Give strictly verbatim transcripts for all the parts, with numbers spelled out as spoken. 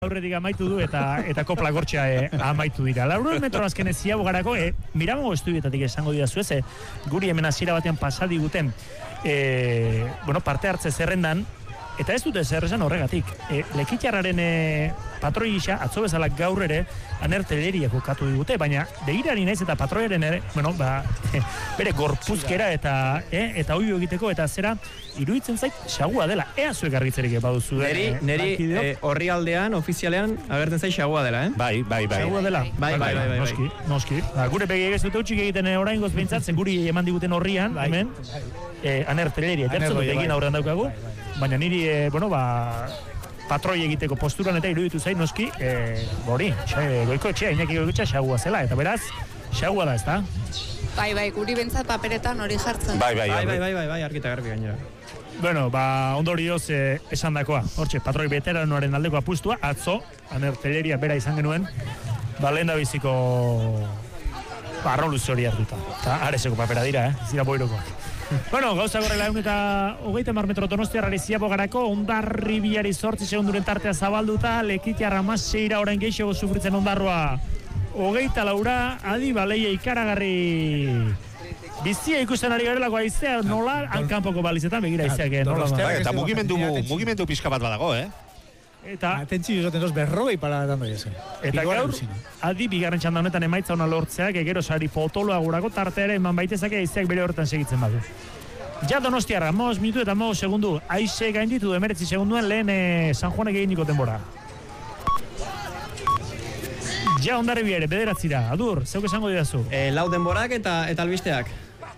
aurretik amaitu du eta eta kopla gortxa e, amaitu dira. Laurehun metro azken ziago garako, e, Miramongo estudietatik esango dira zuez, e, guri hemen hasiera batean pasadi guten e, bueno, parte hartze zerrendan, eta ez dute zer esan horregatik. E, Lekitxarraren e, patroi gisa, atzo bezala gaur ere, anerteleriako katu digute, baina begirari naiz eta patroiaren ere, bueno, ba, e, bere gorpuzkera eta e, eta oio egiteko, eta zera, iruditzen zait, xagua dela. Ea zuek argitzerik baduzu. Neri, e, neri e, horri aldean, ofizialean, agertzen zait xagua dela, eh? Bai, bai, bai. Xagua dela? Bai, bai, bai, bai. Noski, noski. Ba, gure begiek ez dute utxik egiten orain gozbintzat, zen guri eman diguten horrian, hemen, e, anerteleria, etertzen dut egin aurrean daukagu, baina niri, e, bueno, ba, patroi egiteko posturan eta iruditu zain noski, e, bori, xe, goiko etxea, inaki goiko etxea xagua zela, eta beraz, xagua da, ez da? Bai, bai, guri bentsat paperetan hori jartzen. Bai, bai, bai, bai, bai, bai, bai, argita garbi gainera. Bueno, ba, ondorioz eh, esan dakoa, hortxe, patroi veteranoaren aldeko apustua, atzo, anerteleria bera izan genuen, ba, lehen da biziko ba, arroluzio hori hartuta, eta areseko papera dira, eh, zira boirokoak. Bueno, gauza gorrela egun eta hogeita mar metro Donostiarrari ziapo garako, Hondarribiari zortzi segunduren tartea zabalduta, Lekitiarra maseira orain geixego sufritzen Hondarroa, hogeita laura, adi baleia ikaragarri bizia ikusten ari garelako aizea, nola hankanpoko balizetan, begira aizeak, nola. Bai, eta mugimendu, mugimendu pixka bat badago, eh? Eta atentzio izaten dos berrogei para dando jese. Eta gaur, adi bigarren txanda honetan emaitza ona lortzeak, egero sari potoloa gurako tarteare eman baitezake aizeak bere horretan segitzen badu. Ja Donostiarra, mos minutu eta mos segundu, aize gainditu emeretzi segunduen lehen eh, San Juanek eginiko denbora. Ja Hondarribia ere, bederatzira, adur, zeuk esango didazu? E, lau denborak eta eta albisteak.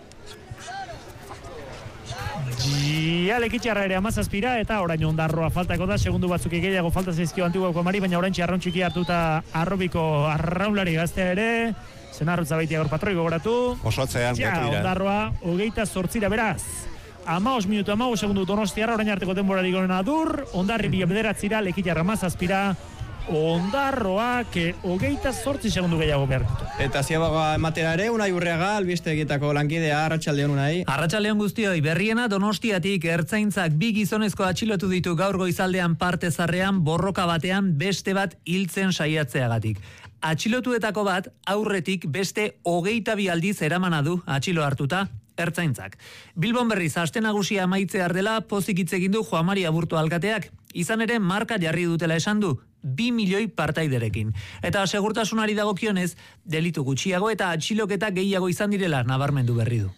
Ja, Lekitxarra ere amazazpira eta orain Hondarroa faltako da, segundu batzuk gehiago falta zaizkio Antiguako Amari, baina orain txarraun txiki hartuta arrobiko arraunlari gaztea ere, zenarrutza baitia gaur patroi gogoratu. Osotzean, ja, getu dira. Hondarroa, hogeita zortzira beraz. Amaos minutu, amaos segundu Donostiarra, orain arteko denbora digonen adur, Hondarribia bederatzira, Lekitxarra amazazpira, Hondarroak hogeita zortzi segundu gehiago behar ditu. Eta ziabagoa ematera ere, Unai Urreaga, albistegietako lankidea, arratsaldeon Unai. Arratsaldeon guztioi, berriena Donostiatik ertzaintzak bi gizonezko atxilotu ditu gaur goizaldean parte zarrean borroka batean beste bat hiltzen saiatzeagatik. Atxilotuetako bat aurretik beste hogeita bi aldiz eramana du atxilo hartuta ertzaintzak. Bilbon berriz aste nagusia amaitzear dela pozik hitz egin du Juan Mari Aburto alkateak, izan ere marka jarri dutela esan du, bi milioi partaiderekin. Eta segurtasunari dagokionez, delitu gutxiago eta atxiloketa gehiago izan direla nabarmendu berri du.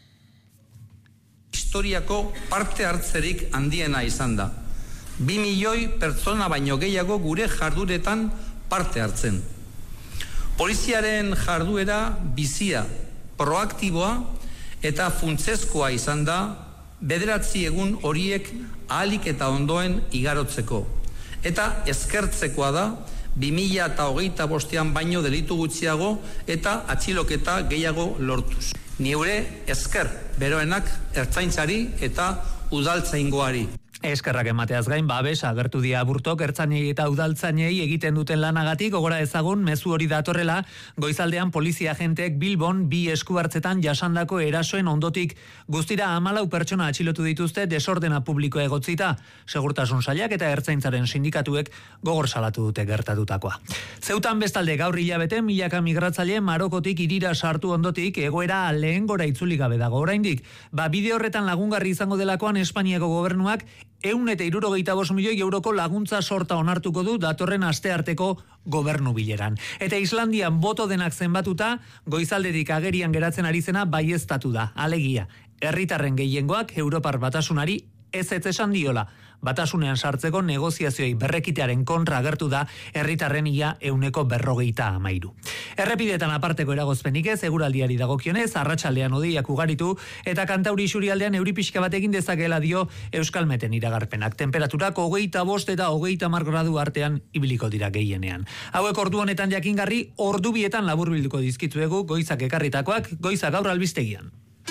Historiako parte hartzerik handiena izan da. Bi milioi pertsona baino gehiago gure jarduretan parte hartzen. Poliziaren jarduera bizia, proaktiboa eta funtsezkoa izan da bederatzi egun horiek ahalik eta ondoen igarotzeko. Eta eskertzekoa da bi mila hogeita bostean baino delitu gutxiago eta atxiloketa gehiago lortuz. Niure esker beroenak ertzaintzari eta udaltzaingoari. Eskerrak emateaz gain, babes agertu dia Aburtok ertzainei eta udaltzainei egiten duten lanagatik, gogora ezagun mezu hori datorrela, goizaldean polizia agenteek Bilbon bi eskuhartzetan jasandako erasoen ondotik guztira hamalau pertsona atxilotu dituzte desordena publiko egotzita, segurtasun sailak eta ertzaintzaren sindikatuek gogor salatu dute gertatutakoa. Zeutan bestalde gaur hilabete milaka migratzaile Marokotik hirira sartu ondotik egoera lehen gora itzuli gabe dago oraindik. Ba bide horretan lagungarri izango delakoan Espainiako gobernuak ehun eta hirurogeita bost milioi euroko laguntza sorta onartuko du datorren astearteko gobernu bileran. Eta Islandian boto denak zenbatuta, goizaldetik agerian geratzen ari zena baieztatu da. Alegia, herritarren gehiengoak Europar Batasunari ez ez esan diola. Batasunean sartzeko negoziazioi berrekitearen kontra agertu da herritarren ia euneko berrogeita amairu. Errepidetan aparteko eragozpenik ez, eguraldiari dagokionez, arratsaldean hodeiak ugaritu eta Kantauri isurialdean euri pixka bat egin dezakela dio Euskalmeten iragarpenak. Temperaturak hogeita bost eta hogeita hamar gradu artean ibiliko dira gehienean. Hauek ordu honetan jakingarri, ordu bietan laburbilduko dizkitzuegu goizak ekarritakoak, goizak gaur albistegian.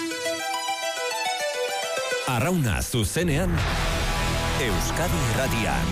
Arrauna zuzenean Euskadi Irratian.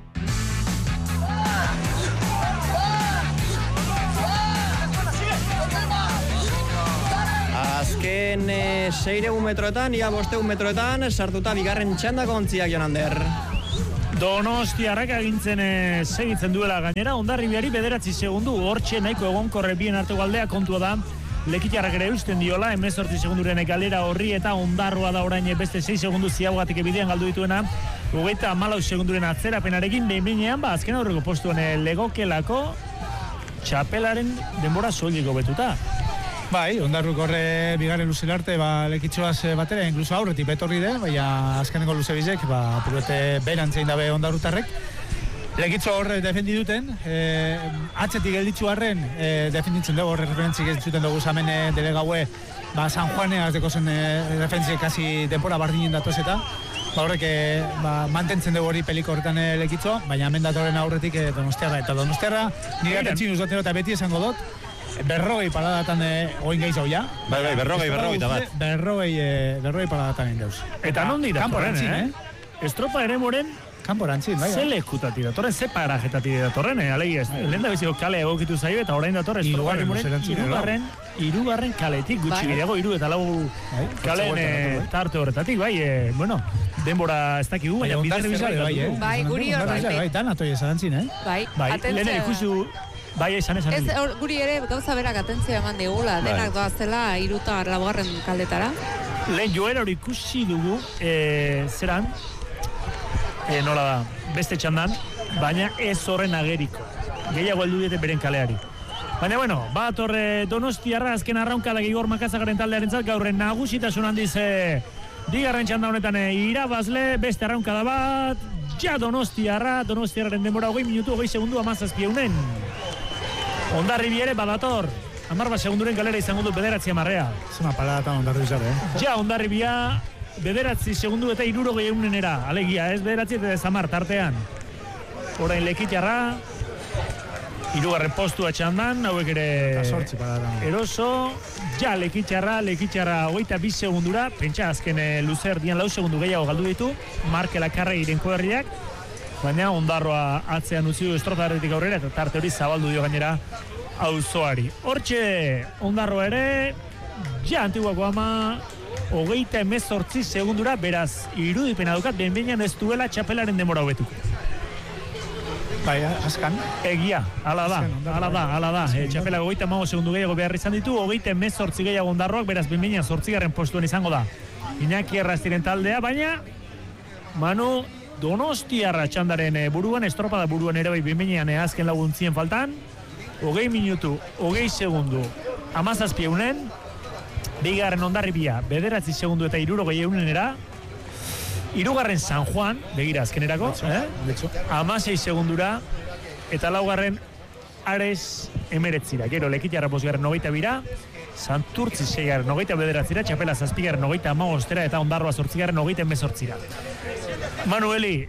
Azken e, seireun metroetan, ia bosteun metroetan, sartuta bigarren txandako ontziak Jonander. Donostiarrak agintzen e, segitzen duela gainera, Hondarribiari bederatzi segundu, hortxe nahiko egonkorre bien arteko aldea kontua da, Lekitarrak ere eusten diola, hemezortzi segunduren galera horri eta Ondarroa da orain beste sei segundu ziagogatik ebidean galdu dituena, hogeita hamalau segunduren atzerapenarekin behin-behinean, ba, azken aurreko postuan legokelako txapelaren denbora soiliko betuta. Bai, Ondarruk horre bigarren luzen arte, ba, lekitxoaz batera, inkluso aurretik betorri den, baina azkeneko luze bizek, ba, purete berantzein dabe Ondarrutarrek. Lekitxo horre defendi duten, eh, atzetik gelditzu harren, eh, defenditzen dugu horre referentzik ez zuten dugu zamen eh, delegaue, ba, San Juaneaz deko zen eh, defensi kasi denpora bardinen datoz eta, ba, horrek eh, ba, mantentzen dugu hori peliko horretan eh, lekitxo, baina hemen datorren aurretik eh, Donostiarra eta Donostiarra, nire atetxin uzatero eta beti esango dut, berrogei paladatan eh, oin gehiz hau ja. Bai, bai, berrogei, berrogei eta bat. Berrogei, eh, berrogei paladatan egin dauz. Eta non dira torren, eh? Estropa ere moren, kanporantzin, bai. Ze lekutati datorren, ze parajetati datorren, eh? Alegi ez, lehen da biziko kale egokitu zaio eta orain datorren estropa ere moren, irugarren, irugarren kaletik gutxi bideago, iru eta lau kalen eh, tarte horretatik, bai, eh, bueno, denbora ez dakigu, baina bider bizare, bai, eh? Bai, guri horretik. Bai, tan atoi esarantzin, eh? Bai, Bai, lehen ere ikusi bai, esan esan. Ez, or, guri ere gauza berak atentzia eman digula, Bai. denak doazela iruta laugarren kaldetara. Lehen joera hori ikusi dugu, e, zeran, e, nola da, beste txandan, baina ez horren ageriko. Gehiago heldu diete beren kaleari. Baina, bueno, bat horre Donostiarra azken arraunkala Igor Makazagaren taldearen zat, gaurren nagusitasun handiz e, bigarren txanda honetan e, irabazle, beste arraunkada bat, ja Donostiarra, Donostiarraren denbora hogei minutu, hogei segundu amazazpieunen. Hondarribi ere badator, hamar bat segunduren galera izango du bederatzi amarrea. Zema paladatan Hondarribi zare, eh? Ja, Hondarribia bederatzi segundu eta hirurogei eunenera, alegia, ez bederatzi eta ez hamar tartean. Orain Lekitarra, hirugarren postua txandan, hauek ere sortzi paladatan. eroso, ja Lekitarra, Lekitarra hogeita bi segundura, pentsa azken e, luzer dian lau segundu gehiago galdu ditu, Markela Karra irenko herriak, baina Ondarroa atzean utzi du estrozaretik aurrera eta tarte hori zabaldu dio gainera auzoari. Hortxe Ondarroa ere, ja Antiguako ama, hogeita hemezortzi segundura, beraz, irudipena dukat, behin-behinean ez duela txapelaren denbora hobetuko. Bai, askan. Egia, ala da, ala da, ala da. E, txapelak hogeita hamabost segundu gehiago behar izan ditu, hogeita hemezortzi gehiago Ondarroak, beraz, behin-behinean zortzigarren postuen izango da. Iñaki Erraztiren taldea, baina, Manu, Donostiarra txandaren buruan, estropada buruan ere bai behin-behinean azken laguntzien faltan, hogei minutu, hogei segundu, amazazpieunen, bigarren Hondarribia, bederatzi segundu eta hirurogei eunenera, hirugarren San Juan, begira azkenerako, eh? amasei segundura, eta laugarren Ares emeretzira. Gero Lekitarra bosgarren hogeita bira, Santurtzi seigarren hogeita bederatzira, Txapela zazpigarren hogeita hamabostera eta Ondarroa zortzigarren hogeita hemezortzira. Manueli,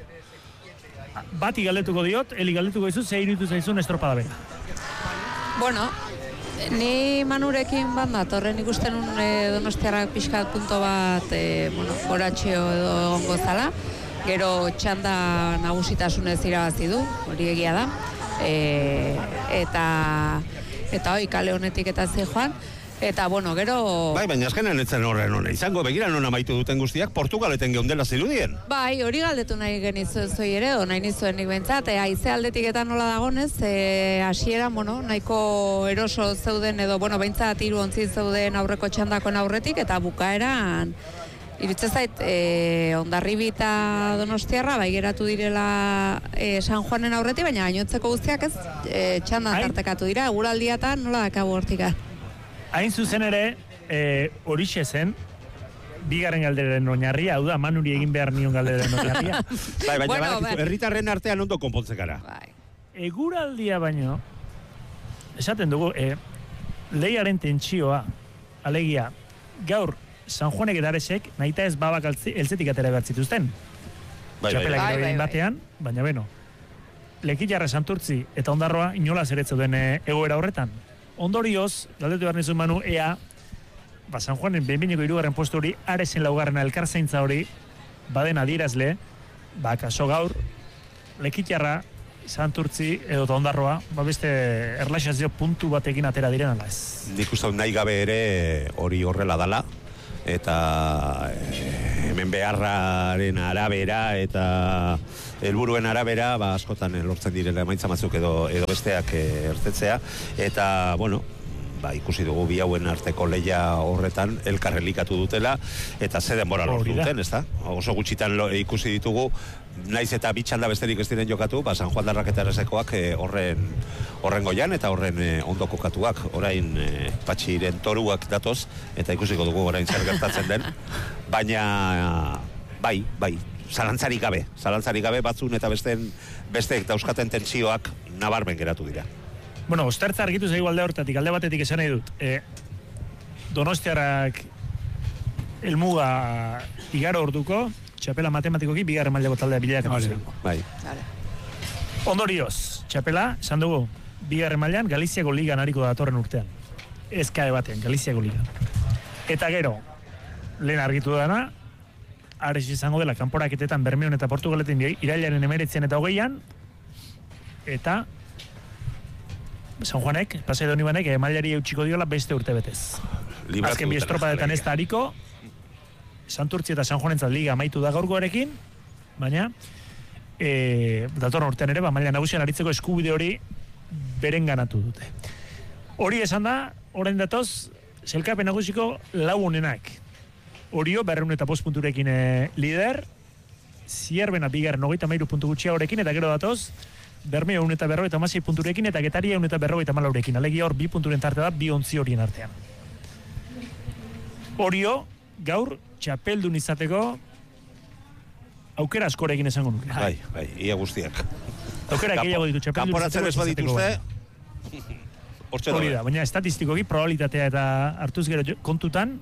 bati galdetuko diot, Eli galdetuko dizu, ze iruditu zaizun estropada bera. Bueno, ni Manurekin banda, torren ikusten un e, Donostiarrak pixkat punto bat, e, bueno, goratxeo edo egongo zala, gero txanda nagusitasunez irabazi du, hori egia da, e, eta, eta hoi kale honetik eta zi joan, eta, bueno, gero... Bai, baina azkenean etzen horren hona izango, begira non amaitu duten guztiak, Portugaleten geundela zirudien. Bai, hori galdetu nahi genizu zoi ere, o nahi nizuen nik bentsat, e, haize aldetik eta nola dagonez, e, hasieran, bueno, nahiko eroso zeuden edo, bueno, bentsat hiru ontzi zeuden aurreko txandakoen aurretik, eta bukaeran, iruditzen zait, e, Hondarribi eta Donostiarra, bai geratu direla e, San Juanen aurretik, baina gainotzeko guztiak ez, e, txandan tartekatu dira, eguraldiatan nola dakabu hortika. Hain zuzen ere, e, horixe zen, bigarren galderen oinarria, hau da, Manuri egin behar nion galderen oinarria. Bai, baina Bueno, badakizu, bai. herritarren artean ondo konpontzekara. Bai. Eguraldia baino, esaten dugu, e, lehiaren tentsioa, alegia, gaur, San Juanek eta Aresek, nahita ez babak altzi, eltzetik atera behar zituzten. Bai, bai, Txapelak bai. ere Bai, bai, bai. batean, baina beno, Lekitarra, Santurtzi eta Ondarroa inola zeretzu den e, egoera horretan. Ondorioz, galdetu behar nizun Manu, ea, ba, San Juanen behinbineko hirugarren postu hori, Aresen laugarrena elkarzaintza hori, baden adierazle, ba, kaso gaur, Lekitarra, Santurtzi edo Ondarroa, ba, beste erlaxazio puntu batekin atera diren ala ez. Nik uste dut nahi gabe ere hori horrela dala, eta e, hemen beharraren arabera eta helburuen arabera, ba, askotan lortzen direla emaitza batzuk edo, edo besteak ertetzea, eta, bueno, ba, ikusi dugu bi hauen arteko leia horretan elkarrelikatu dutela, eta ze denbora lortu duten, ez da? Oso gutxitan lo, ikusi ditugu, naiz eta bitxalda besterik ez diren jokatu, ba, San Juan de Arraketaresekoak eh, horren, horren goian eta horren eh, ondo kokatuak, orain eh, patxiren toruak datoz, eta ikusiko dugu orain zer gertatzen den, baina bai, bai, zalantzarik gabe, zalantzarik gabe batzun eta besteen, besteek dauzkaten tentsioak nabarmen geratu dira. Bueno, ostertza argitu zaigu alde hortatik, alde batetik esan nahi dut. E, Donostiarrak elmuga igaro orduko, txapela matematikoki bigarren mailako taldea bileak ematen. Bai. Ondorioz, txapela, esan dugu, bigarren mailan Galiziako ligan hariko datorren urtean. Ez kae batean, Galiziako ligan. Eta gero, lehen argitu dana, ares izango dela kanporaketetan Bermeon eta Portugaletin irailaren emeretzen eta hogeian, eta San Juanek, pasai doni banek, mailari eutxiko diola beste urte betez. Azken bi estropadetan ez da hariko, Santurtzi eta San Juanentzat liga amaitu da gaurkoarekin, baina e, datorren urtean ere, ba, maila nagusian aritzeko eskubide hori beren ganatu dute. Hori esan da, orain datoz, zelkapen nagusiko lau honenak. Orio, berreun eta bost punturekin e, lider, Zierbena bigarren hogeita mairu puntu gutxia horrekin, eta gero datoz, Bermeo un eta berrogeita hamasei punturekin eta Getaria un eta berrogeita hamalaurekin. Alegia hor bi punturen tarte da, bi ontzi horien artean. Orio, gaur, txapeldun izateko aukera askorekin esango nuke. Bai, bai, ia guztiak. Aukera gehiago ditu txapeldun izateko. Kanporatzen ez badituzte, hortxe hori da, baina estatistikoki probabilitatea eta hartuz gero kontutan,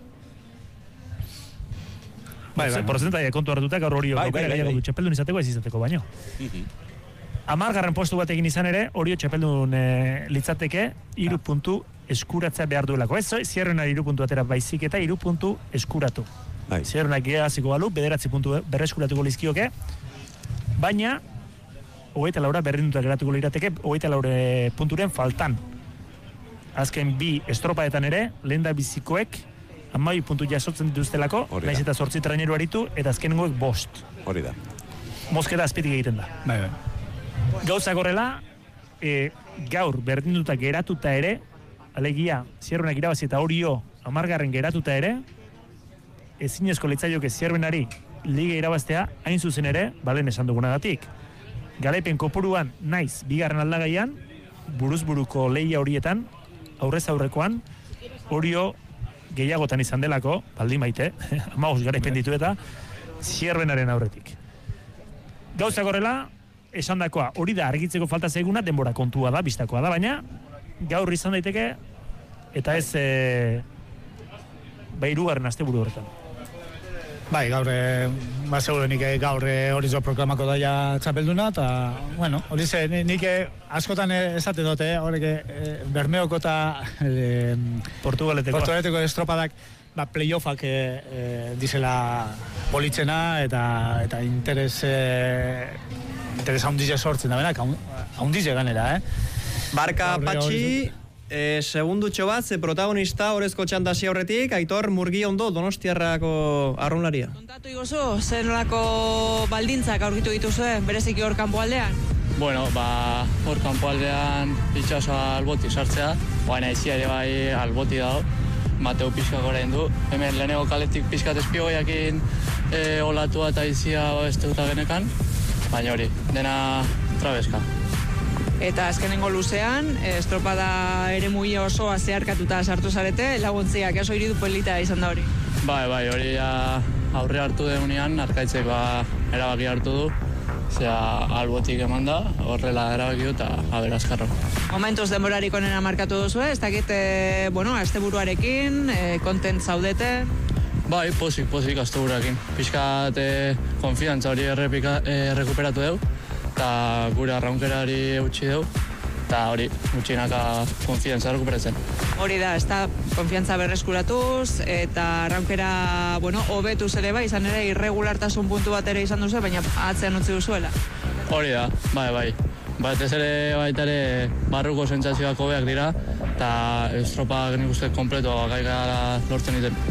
bai, bai, porcentaia kontu hartuta gaur Orio aukera gehiago ditu txapeldun izateko ez izateko baino. Amargarren postu batekin izan ere, Orio txapeldun e, litzateke, iru puntu eskuratzea behar duelako. Ez, Zierrena iru puntu atera baizik eta iru puntu eskuratu. Bai. Zierrenak gehaziko balu, bederatzi puntu berreskuratuko lizkioke, baina, hogeita laura berrinduta geratuko lirateke, hogeita laure punturen faltan. Azken bi estropaetan ere, lehen da bizikoek, amai puntu jasotzen dituztelako, naiz eta zortzi traineru aritu, eta azkenengoek bost. Hori da. Mozketa azpitik egiten da. Bai, bai. Gauza gorrela, e, gaur berdinduta geratuta ere, alegia, Zierbenak irabazi eta Orio amargarren geratuta ere, ezinezko litzaioke Zierbenari liga irabaztea, hain zuzen ere, balen esan dugunagatik. Garaipen kopuruan naiz bigarren aldagaian, buruzburuko lehia horietan, aurrez aurrekoan, Orio gehiagotan izan delako, baldin baite, amagoz garaipen ditu eta, Zierbenaren aurretik. Gauza gorrela, esan dakoa, hori da argitzeko falta zaiguna, denbora kontua da, bistakoa da, baina gaur izan daiteke, eta ez e, bairugarren asteburu horretan. Bai, gaur, e, ba, segurenik gaur hori zo proklamako daia txapelduna, eta, bueno, hori ze, nik askotan esaten dute, horrek e, Bermeoko eta e, Portugaleteko Portugaleteko estropadak, ba, playoffak e, e, dizela politzena, eta, eta interes... E, interes haundize sortzen da, benak, haundize ganera, eh? Barka Patxi, eh, segundutxo bat, ze protagonista horrezko txantasi aurretik, Aitor Murgi ondo Donostiarrako arraunlaria. Kontatu iguzu, zer nolako baldintzak aurkitu dituzue, bereziki hor kanpoaldean? Bueno, ba, hor kanpoaldean itxasoa alboti sartzea, baina izia ere bai alboti dago, Mateu pixka gorain du. Hemen leheneko kaletik pixkat espioiakin e, olatua eta izia ez duta genekan, baina hori, dena trabeska. Eta azkenengo luzean, estropada ere mugia osoa zeharkatuta sartu zarete, laguntziak oso iridu polita izan da hori. Bai, bai, hori ja aurre hartu deunean, arkaitzek ba erabaki hartu du, zera albotik eman da, horrela erabaki du eta aberazkarro. Momentuz denborarik onena markatu duzu, ez dakit, e, bueno, asteburuarekin, e, kontent zaudete? Bai, pozik, pozik asteburuarekin. Piskat e, konfiantza hori errepika, e, errekuperatu deu, eta gure arraunkerari eutxi deu, eta hori, gutxinaka konfiantza errekuperatzen. Hori da, ez da, konfiantza berreskuratuz, eta arraunkera, bueno, hobetuz ere bai, izan ere irregulartasun puntu bat ere izan duzu, baina atzean utzi duzuela. Hori da, bai, bai. Batez ere baita ere barruko sentsazioak hobeak dira, eta estropak nik uste kompleto gaikara lortzen ditzen.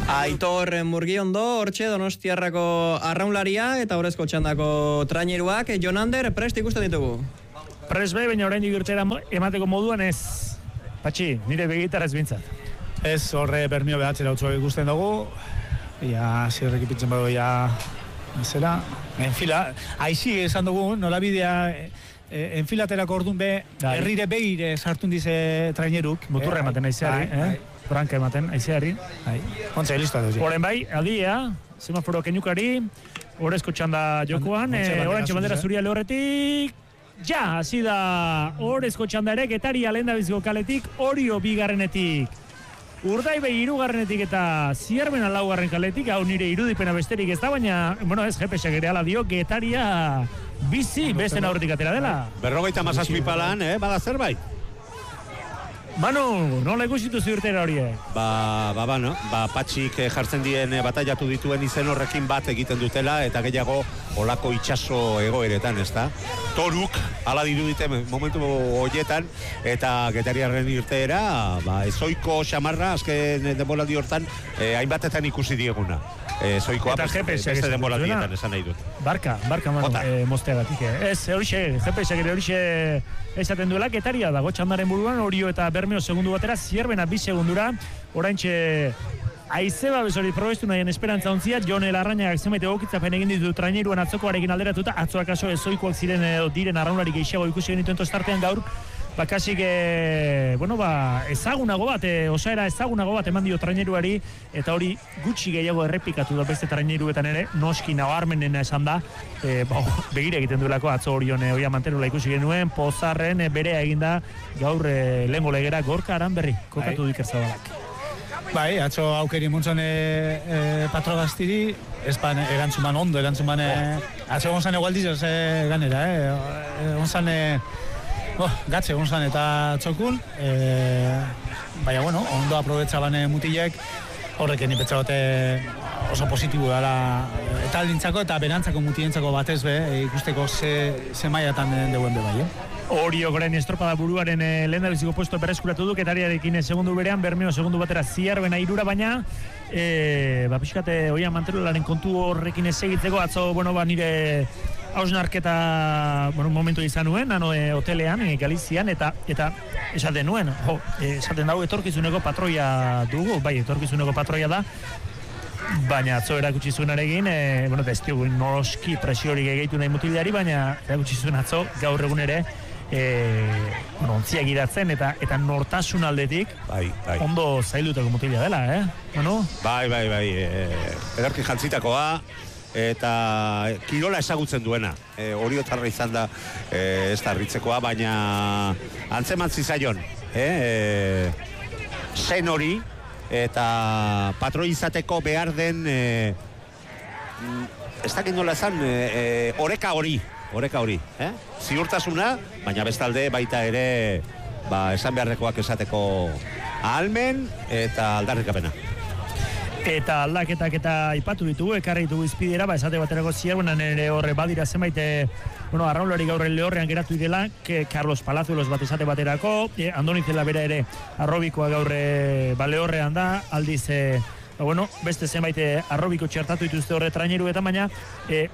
Aitor Murgiondo, hortxe Donostiarrako arraunlaria eta Orezko Txandako traineruak. Jon Ander, prest ikusten ditugu? Prest be, baina orain digurtzera emateko moduan ez. Patxi, nire begitarra ez bintzat. Ez, horre bermio behatzera utzu ikusten dugu. Ia, zirrek ipitzen badu, ia, zera, enfila, aizi esan dugu, nolabidea, enfilaterako orduan be, herrire behire sartun dize traineruk. Muturra ematen aizeari, eh? Franka ematen, aizeari. Ontsa, listo duzi. Horen bai, aldia, semaforo kenyukari, Orezko Txanda jokoan, orantxe bandera zuria lehorretik, ja, hasi da Orezko Txanda ere, Getaria lehendabiziko kaletik, Orio bigarrenetik. Urdaibe hirugarrenetik eta Zierbena laugarren kaletik, hau nire irudipena besterik ez da, baina, bueno, ez, jepesak ere ala dio, Getaria bizi besten aurretik atera dela. Berrogeita mazazpi palan, eh, bada zerbait? Manu, nola ikusitu ziurtera horiek? Ba, ba, ba, no? Ba, Patxik jartzen dien bataiatu dituen izen horrekin bat egiten dutela, eta gehiago olako itxaso egoeretan, ez da? Toruk, ala dirudite momentu horietan, eta Getariarren irteera, ba, ezoiko xamarra, azken denboraldi hortan, eh, hainbatetan ikusi dieguna. Ezoikoa, eta G P S beste denboraldietan, esan nahi dut. Barka, barka, manu, e, mosteagatik. Ez, horixe, G P S ere horixe esaten duela, Getaria dago txandaren buruan, Orio eta Bermeo segundu batera, Zierbena bi segundura, oraintxe Aizeba bezori probestu nahien esperantza ontzia, Jon Elarrañagak zenbait egokitzapen egin ditu traineruan atzokoarekin alderatuta, atzoak aso ezoikoak ziren edo diren arraunari gehiago ikusi genituen tostartean gaur, bakasik, e, bueno, ba, ezagunago bat, e, osaera ezagunago bat eman dio traineruari, eta hori gutxi gehiago errepikatu da beste traineruetan ere, noski nabarmenena esan da, e, ba, begire egiten duelako atzo Orion e, oia manterula ikusi genuen, Pozarren e, berea eginda gaur e, lehengo legera Gorka Aranberri, kokatu dik erzabalak. Bai, atzo aukeri muntzan e, e, patro gaztiri, ez ban erantzuman ondo, erantzuman e, atzo gonzan egualdiz e, ganera, eh? Gonzan e, oh, gatze gonzan eta txokun, e, baina, bueno, ondo aprobetzaban mutilek, horreken ipetza bate oso positibo dara taldintzako eta berantzako mutientzako batez be, e, ikusteko ze, ze mailatan deuen be bai, eh? Orio goren estropada buruaren e, lehendabiziko puesto berreskuratu du, Getariarekin segundu berean, Bermeo segundu batera Zierbena irura, baina e, ba, pixkate oia manterolaren kontu horrekin ez egitzeko, atzo, bueno, ba, nire hausnarketa, bueno, momentu izan nuen, ano e, hotelean, e, Galizian, eta eta esaten nuen, jo, e, esaten dago etorkizuneko patroia dugu, bai, etorkizuneko patroia da, baina atzo erakutsi zuenarekin, e, bueno, ez diogu noski presiorik egeitu nahi mutilari, baina erakutsi zuen atzo gaur egun ere, e, bueno, ontziak idatzen eta eta nortasun aldetik bai, bai. Ondo zailutako mutila dela, eh? Bueno? Bai, bai, bai, e, ederki jantzitakoa, eta kirola ezagutzen duena. E, Oriotarra izan da e, ez da harritzekoa, baina antzeman zizaion, eh? E, zen hori, eta patroi izateko behar den e, ez dakit nola esan e, e, oreka hori oreka hori, eh? Ziurtasuna, baina bestalde baita ere ba, esan beharrekoak esateko ahalmen eta aldarrikapena. Eta aldaketak eta aipatu ditugu, ekarri ditugu izpidera, ba, esate baterako Zierbenan ere horre badira zenbait, bueno, arraulari gaur lehorrean geratu direla, que Carlos Palazuelos bat esate baterako, e, Andonizela bera ere arrobikoa gaur ba, lehorrean da, aldiz, e, ba, bueno, beste zenbait arrobiko txertatu dituzte horre traineru eta baina, e,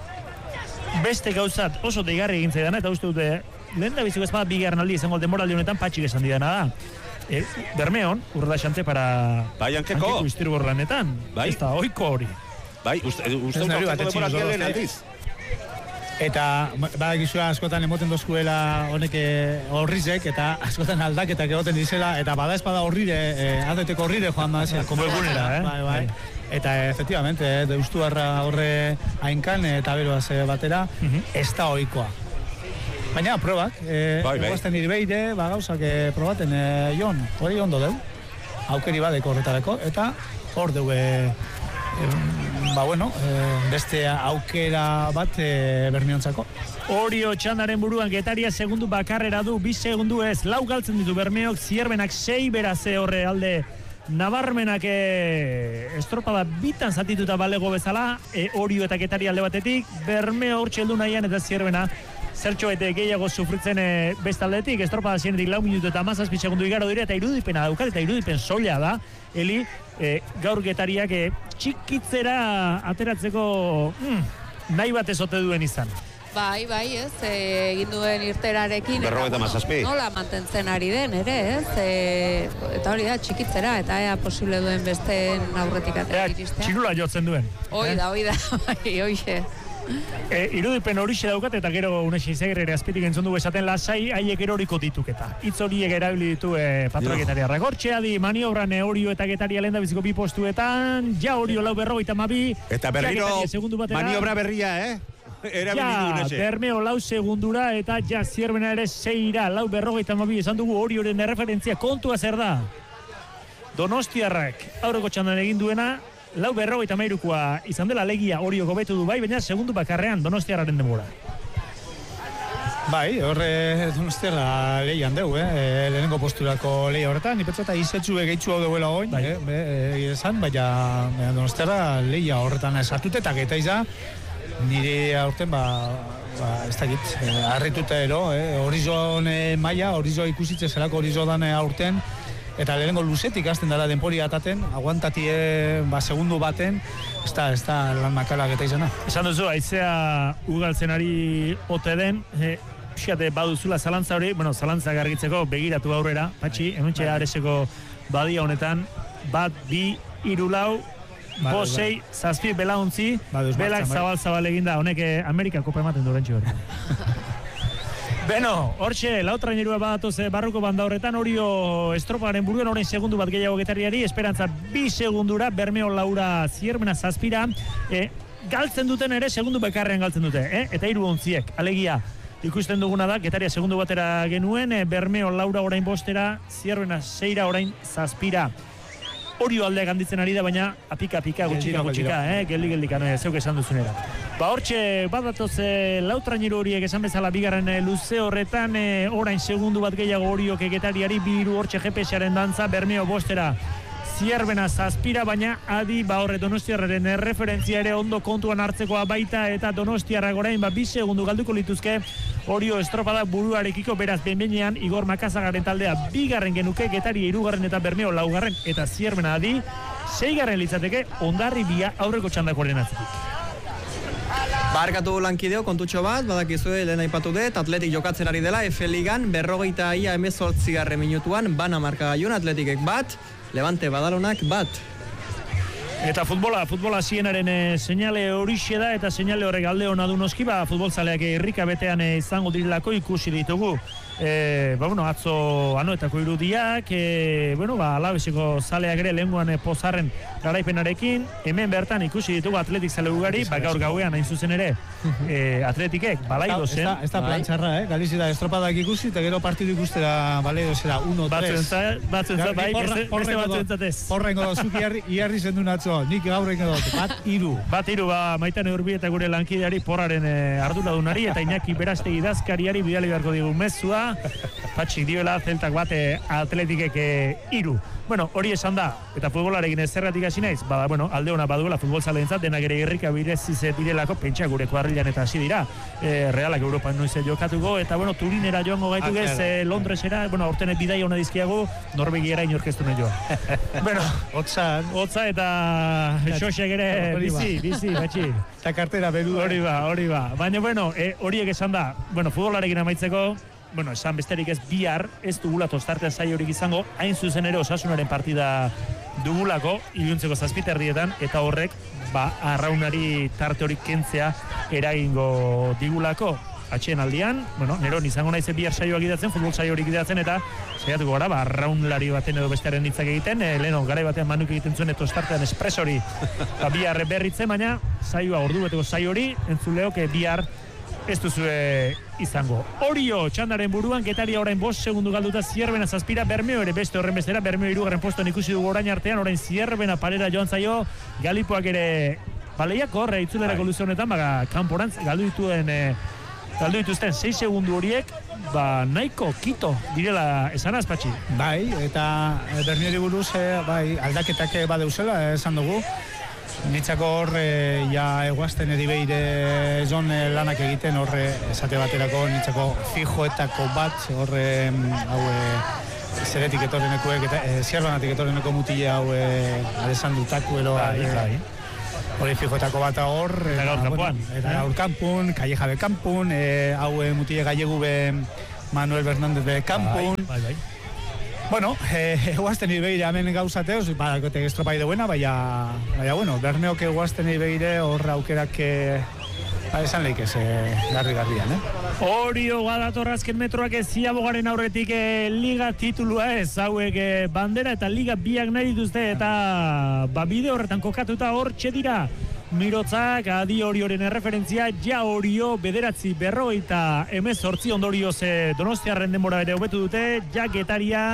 beste gauzat oso deigarri egin zaidana, eta uste dute, lehen da biziko ezpada bigarren aldi izango demoraldi honetan patxik esan didana da. E, Bermeon, urda xante para bai, hankeko iztirgo lanetan. Bai. Ez da, oiko hori. Bai, uste dut aurkako demoraldiaren aldiz. Eta, ba, gizua askotan emoten dozkuela honek horrizek, eta askotan aldaketak egoten dizela, eta bada espada horrire, eh, atleteko horrire joan da. Como egunera, eh? Bai, bai. Eta, efectivamente, eh, deustu harra horre hainkan, eta beroaz batera, uh-huh. Ez da oikoa. Baina, probak, eh, bai, bai. Egoazten irbeide, ba, gauzak eh, probaten, eh, Jon, hori ondo deu, aukeri badeko horretareko, eta hor deu, eh, eh, ba, bueno, eh, beste aukera bat eh, Bermeontzako. Orio txandaren buruan Getaria segundu bakarrera du, bi segundu ez, lau galtzen ditu Bermeok, Zierbenak sei beraze horre alde nabarmenak e, estropada bitan zatituta balego bezala, e, Orio eta Getaria alde batetik, Bermeo hor txeldu nahian eta Zierbena zertxo bete gehiago sufritzen e, bestaldetik, estropada zienetik lau minutu eta mazazpi segundu igaro dira, eta irudipena daukat, eta irudipen soila da, Eli, e, gaur getariak e, txikitzera ateratzeko mm, nahi bat ezote duen izan. Bai, bai, ez, e, egin duen irterarekin. Berrogeita mazazpi. Nola mantentzen ari den, ere, ez, e, eta hori da, txikitzera, eta ea posible duen besteen aurretik atera iristea. Txirula jotzen duen. Hoi da, hoi da, bai, hoixe. E, irudipen horixe daukat, eta gero unexe izagirre azpitik entzun dugu esaten lasai, haiek eroriko dituketa. Hitz horiek erabili ditu e, patroa Getariarra. Gortxea di, maniobran Orio eta Getaria lehen da biziko bi postuetan, ja Orio lau berrogeita mabi. Eta berriro maniobra berria, eh? Ja, Bermeo lau segundura eta ja Zierbena ere seira, lau berrogeita mabi esan dugu Orioren erreferentzia. Kontua zer da? Donostiarrak aurreko txandan egin duena, lau berrogeita mairukoa izan dela legia Orio gobetu du bai, baina segundu bakarrean Donostiarraren denbora. Bai, horre Donostiarra lehian deu, eh? Lehenengo posturako lehia horretan, nipetza eta izetsu egeitzu hau deuela oin, bai. eh? Be, e, esan, baina Donostiarra lehia horretan esartute eta geta izan, nire aurten, ba, ba ez dakit, eh, harrituta ero, eh? Horizon eh, maia, horizo ikusitze zelako horizo dan aurten, eta lehenengo luzetik hasten dela denpori ataten, aguantatie, ba, segundu baten, ez da, ez da lan makala geta izana. Esan duzu, aizea ugaltzen ari ote den, eh, pixate baduzula zalantza hori, bueno, zalantza gargitzeko begiratu aurrera, patxi, hementxe areseko badia honetan, bat, bi, hiru lau, bosei, zazpi, belauntzi, belak zabal-zabal eginda, honek eh, Amerika kopa ematen durentxo hori. Beno, hortxe, lautrainerua badatoz barruko banda horretan, Orio estroparen buruen orain segundu bat gehiago Getariari, esperantza bi segundura, Bermeo laura Zierbena zazpira, e, galtzen duten ere segundu bekarrean galtzen dute, eh? Eta hiru ontziek, alegia, ikusten duguna da, Getaria segundu batera genuen, e, Bermeo laura orain bostera, Zierbena seira orain zazpira. Orio aldeak handitzen ari da, baina apika-apika gutxika gutxika, eh? Geldi-geldika, no, zeuk esan duzunera. Ba, hortxe, badatoz e, lautraineru horiek esan bezala bigarren e, luze horretan, e, orain segundu bat gehiago Oriok Getariari, biru hortxe G P S-aren dantza, Bermeo bostera, Zierbena zazpira, baina adi, ba, horre Donostiarraren referentzia ere ondo kontuan hartzekoa baita, eta Donostiarrak orain, ba, bi segundu galduko lituzke, Orio estropada buruarekiko, beraz, benbenean, Igor Makazagaren taldea bigarren genuke, Getaria hirugarren eta Bermeo laugarren, eta Zierbena adi, seigarren litzateke, Hondarribia aurreko txandakoaren atzetik. Barkatu lankideo, kontutxo bat, badakizue lehen aipatu dut, Atletik jokatzen ari dela, F Ligan, berrogeita ia emezortzigarren minutuan, bana markagaiun Atletikek bat, Levante Badalonak bat. Eta futbola, futbola zienaren e, seinale horixe da, eta seinale horrek alde hona du noski, ba, futbolzaleak irrika betean e, izango dirilako ikusi ditugu. E, ba, bueno, atzo anoetako irudiak, e, bueno, ba, alabeseko zaleak ere lehenguan e, pozarren garaipenarekin, hemen bertan ikusi ditugu Atletik zale ugari, ba, gaur gauean hain zuzen ere, e, Atletikek, balaido zen. Ez da plan txarra, eh? Galizi da estropadak ikusi, eta gero partidu ikustera balaido zera uno tres. Batzen zat, bai, beste batzen zatez. Horrengo da, zuki iarri zendu natzo, nik gaurrengo dut, bat iru. Bat iru, ba, Maitane Urbi eta gure lankideari porraren e, arduradunari, eta Iñaki Berastegi idazkariari bidali beharko digu mezua, patxik dioela zeltak bate Atletikek iru. Bueno, hori esan da, eta futbolarekin ez zerratik hasi naiz, bada, bueno, alde hona baduela futbolzaleentzat, denak ere irrika bireziz direlako, pentsa gure kuadrilan eta hasi dira, e, Realak Europan noiz jokatuko, eta bueno, Turinera joango gaitu gez, e, Londresera, bueno, aurtenet bidai hona dizkiago, Norvegiera inorkeztu nahi joa. Bueno, Otzan. Otza eta Xoxek ere bizi, bizi, batxi. Eta kartera beru. Hori ba, hori ba. Baina, bueno, e, horiek esan da, bueno, futbolarekin amaitzeko, bueno, esan besterik ez bihar, ez dugula tostartean zai horik izango, hain zuzen ere Osasunaren partida dugulako, iluntzeko zazpiterdietan, eta horrek, ba, arraunari tarte horik kentzea eragingo digulako. Atxeen aldian, bueno, neron izango naizen bihar saioak idatzen, futbol saio horik idatzen, eta saiatuko gara, ba, arraunlari baten edo bestearen hitzak egiten, e, leheno, garai batean manuk egiten zuen, eto startean espresori, ba, bihar berritzen, baina saioa ordu beteko saio hori, entzuleok, bihar ez duzue izango. Orio txandaren buruan, Getaria orain bost segundu galduta, Zierbena zazpira, Bermeo ere beste horren bestera, Bermeo hirugarren postuan ikusi dugu orain artean, orain Zierbena parera joan zaio, Galipoak ere baleiak horre itzulerako luze honetan, baga kanporantz galdu dituen e, galdu dituzten sei segundu horiek, ba nahiko kito direla esan azpatxi. Bai, eta Bermeori buruz, e, bai, aldaketak badeuzela, esan dugu. nitzako hor, e, ja eguazten edibeire zon e, lanak egiten, hor esate baterako nitzako fijoetako bat, hor e, hau e, zeretik etorrenekuek, eta e, zierbanatik etorreneko mutile hau e, adesan dutaku, ero, bai, bai. Hori fijoetako bat hor, eta gaur kanpuan. Eta gaur kanpun, Calleja be kanpun, e, hau e, mutile gallegu be Manuel Bernández be kanpun. Bai, bai, bai. Bueno, eguazten eh, ibeire hemen gauzateoz, badakote estropai duena, baina, baina, bueno, bermeok eguazten ibeire horra aukerak, ba, esan leik ez, garri-garrian, eh? Orio badator azken metroak ez ziabogaren aurretik eh, liga titulua ez, hauek eh, bandera eta liga biak nahi dituzte, eta ba, bide horretan kokatuta hor txedira. Mirotzak, adi Orioren erreferentzia, ja Orio bederatzi berrogeita emezortzi ondorioz eh, Donostiarren denbora ere hobetu dute, ja Getaria,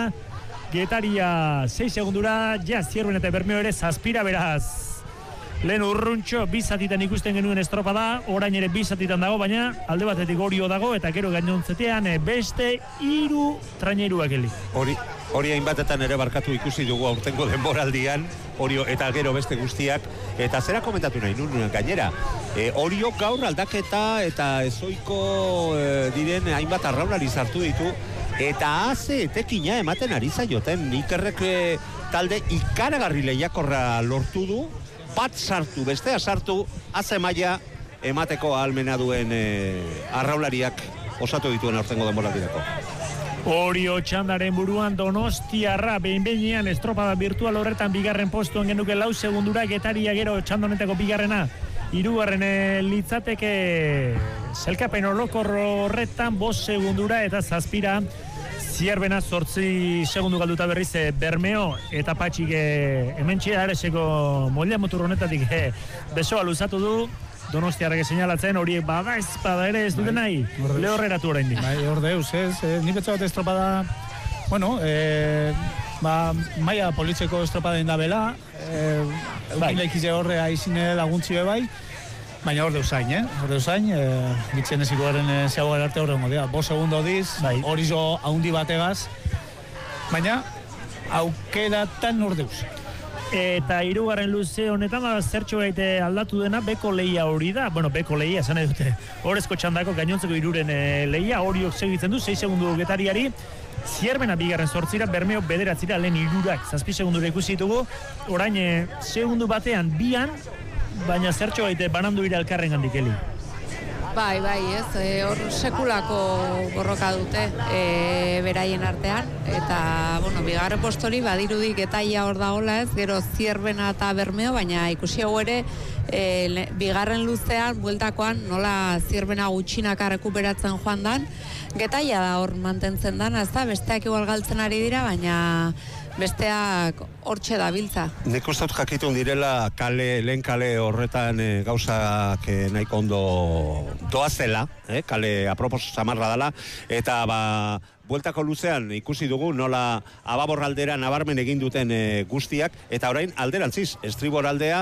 Getaria sei segundura, ja Zierben eta Bermeo ere zazpira beraz. Lehen urruntxo, bizatitan ikusten genuen estropada, orain ere bizatitan dago, baina alde batetik Orio dago, eta gero gainontzetean e, beste hiru traineruak heli. Hori, hori hainbatetan ere barkatu ikusi dugu aurtengo denboraldian, Orio eta gero beste guztiak, eta zera komentatu nahi nuen gainera. E, Orio gaur aldaketa eta ezoiko e, diren hainbat arraunari sartu ditu, eta haze etekina ematen ari zaioten, Ikerrek e, talde ikaragarri lehiakorra lortu du, bat sartu, bestea sartu, haze maila emateko ahalmena duen e, arraunlariak osatu dituen aurtengo denboraldirako. Orio txandaren buruan Donostiarra behin-behinean estropada virtual horretan bigarren postuan genuke lau segundura, Getaria gero txandonetako bigarrena hirugarren litzateke zelkapen olokor horretan bost segundura eta zazpira Zierbena zortzi segundu galduta berriz e, Bermeo eta Patxik e, hemen txea areseko molde motur honetatik e, besoa luzatu du. Donostiarrak señalatzen horiek bada ez bada ere ez dute nahi, lehorreratu orain dik. Bai, hor deus, ez, eh, ni betza bat estropada, bueno, eh, ba, maia politzeko estropada indabela, eh, bai. Eukin laikize horre aizine laguntzi bai, baina hor deusain, eh? Hor deusain, eh, gitzen ez ikuaren eh, zeagoa arte horre modea, bo segundo diz, bai. Hori zo haundi bategaz, baina aukeratan hor deus. Eta hirugarren luze honetan da zertxo baite aldatu dena beko lehia hori da. Bueno, beko lehia, esan nahi dute. Horezko txandako gainontzeko hiruren e, lehia, Oriok segitzen du, sei segundu Getariari. Zierbena bigarren sortzira, Bermeo bederatzira, lehen hirurak, zazpi segundura ikusi ditugu. Orain, e, segundu batean, bian, baina zertxo baite banandu ira elkarren gandik heli. Bai, bai, ez, e, hor sekulako borroka dute e, beraien artean, eta, bueno, bigarren postori badirudi Getaia hor dagoela ez, gero Zierbena eta Bermeo, baina ikusi hau ere, e, le, bigarren luzean, bueltakoan, nola Zierbena gutxinaka rekuperatzen joan dan, Getaia da hor mantentzen dana, ez da, besteak igual galtzen ari dira, baina besteak hortxe da biltza. Nik uste dut jakitun direla kale, lehen kale horretan e, gauzak e, nahiko ondo doazela, eh? Kale apropos samarra dela, eta ba, bueltako luzean ikusi dugu nola ababorraldera nabarmen egin duten e, guztiak, eta orain alderantziz, estribor aldea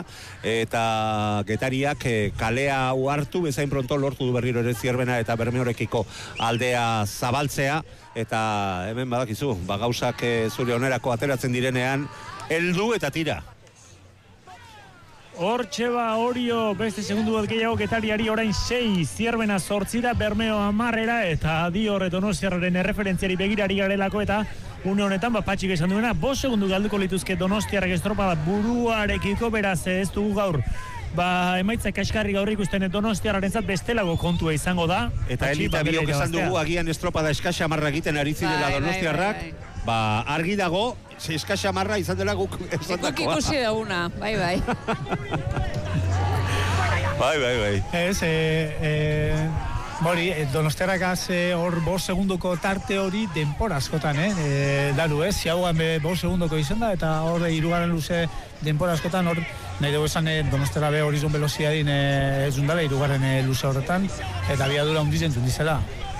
eta Getariak e, kalea hau hartu, bezain pronto lortu du berriro ere Zierbena eta Bermeorekiko aldea zabaltzea, eta hemen badakizu, ba, gauzak e, zure onerako ateratzen direnean, heldu eta tira. Hortxe ba Orio beste segundu bat gehiago Getariari orain sei, Zierbena zortzira, Bermeo amarrera, eta adi horre Donostiarraren erreferentziari begirari garelako, eta une honetan ba Patxik esan duena, bost segundu galduko lituzke Donostiarrak estropada buruarekiko, beraz ez dugu gaur. Ba, emaitza kaskarri gaur ikusten Donostiarrarentzat bestelago kontua izango da. Eta elita biok esan dugu agian estropada eskaxa marra egiten ari zirela Donostiarrak, bai, bai, bai. Ba, argi dago, eskaxa marra izan dela guk esan dakoa. Guk ikusi duguna, bai, bai. Bai, bai, bai. Ez, eh, eh, Bori, Donostiarrak hor bost segunduko tarte hori denpora askotan, eh? E, dalu, ez? Ziagoan bost segunduko izan da, eta hor hirugarren luze denpora askotan, hor nahi dugu esan eh, Donostiarra be horizon veloziadin eh, ez dundala, hirugarren eh, luze horretan, eta biadura hundizen dundizela.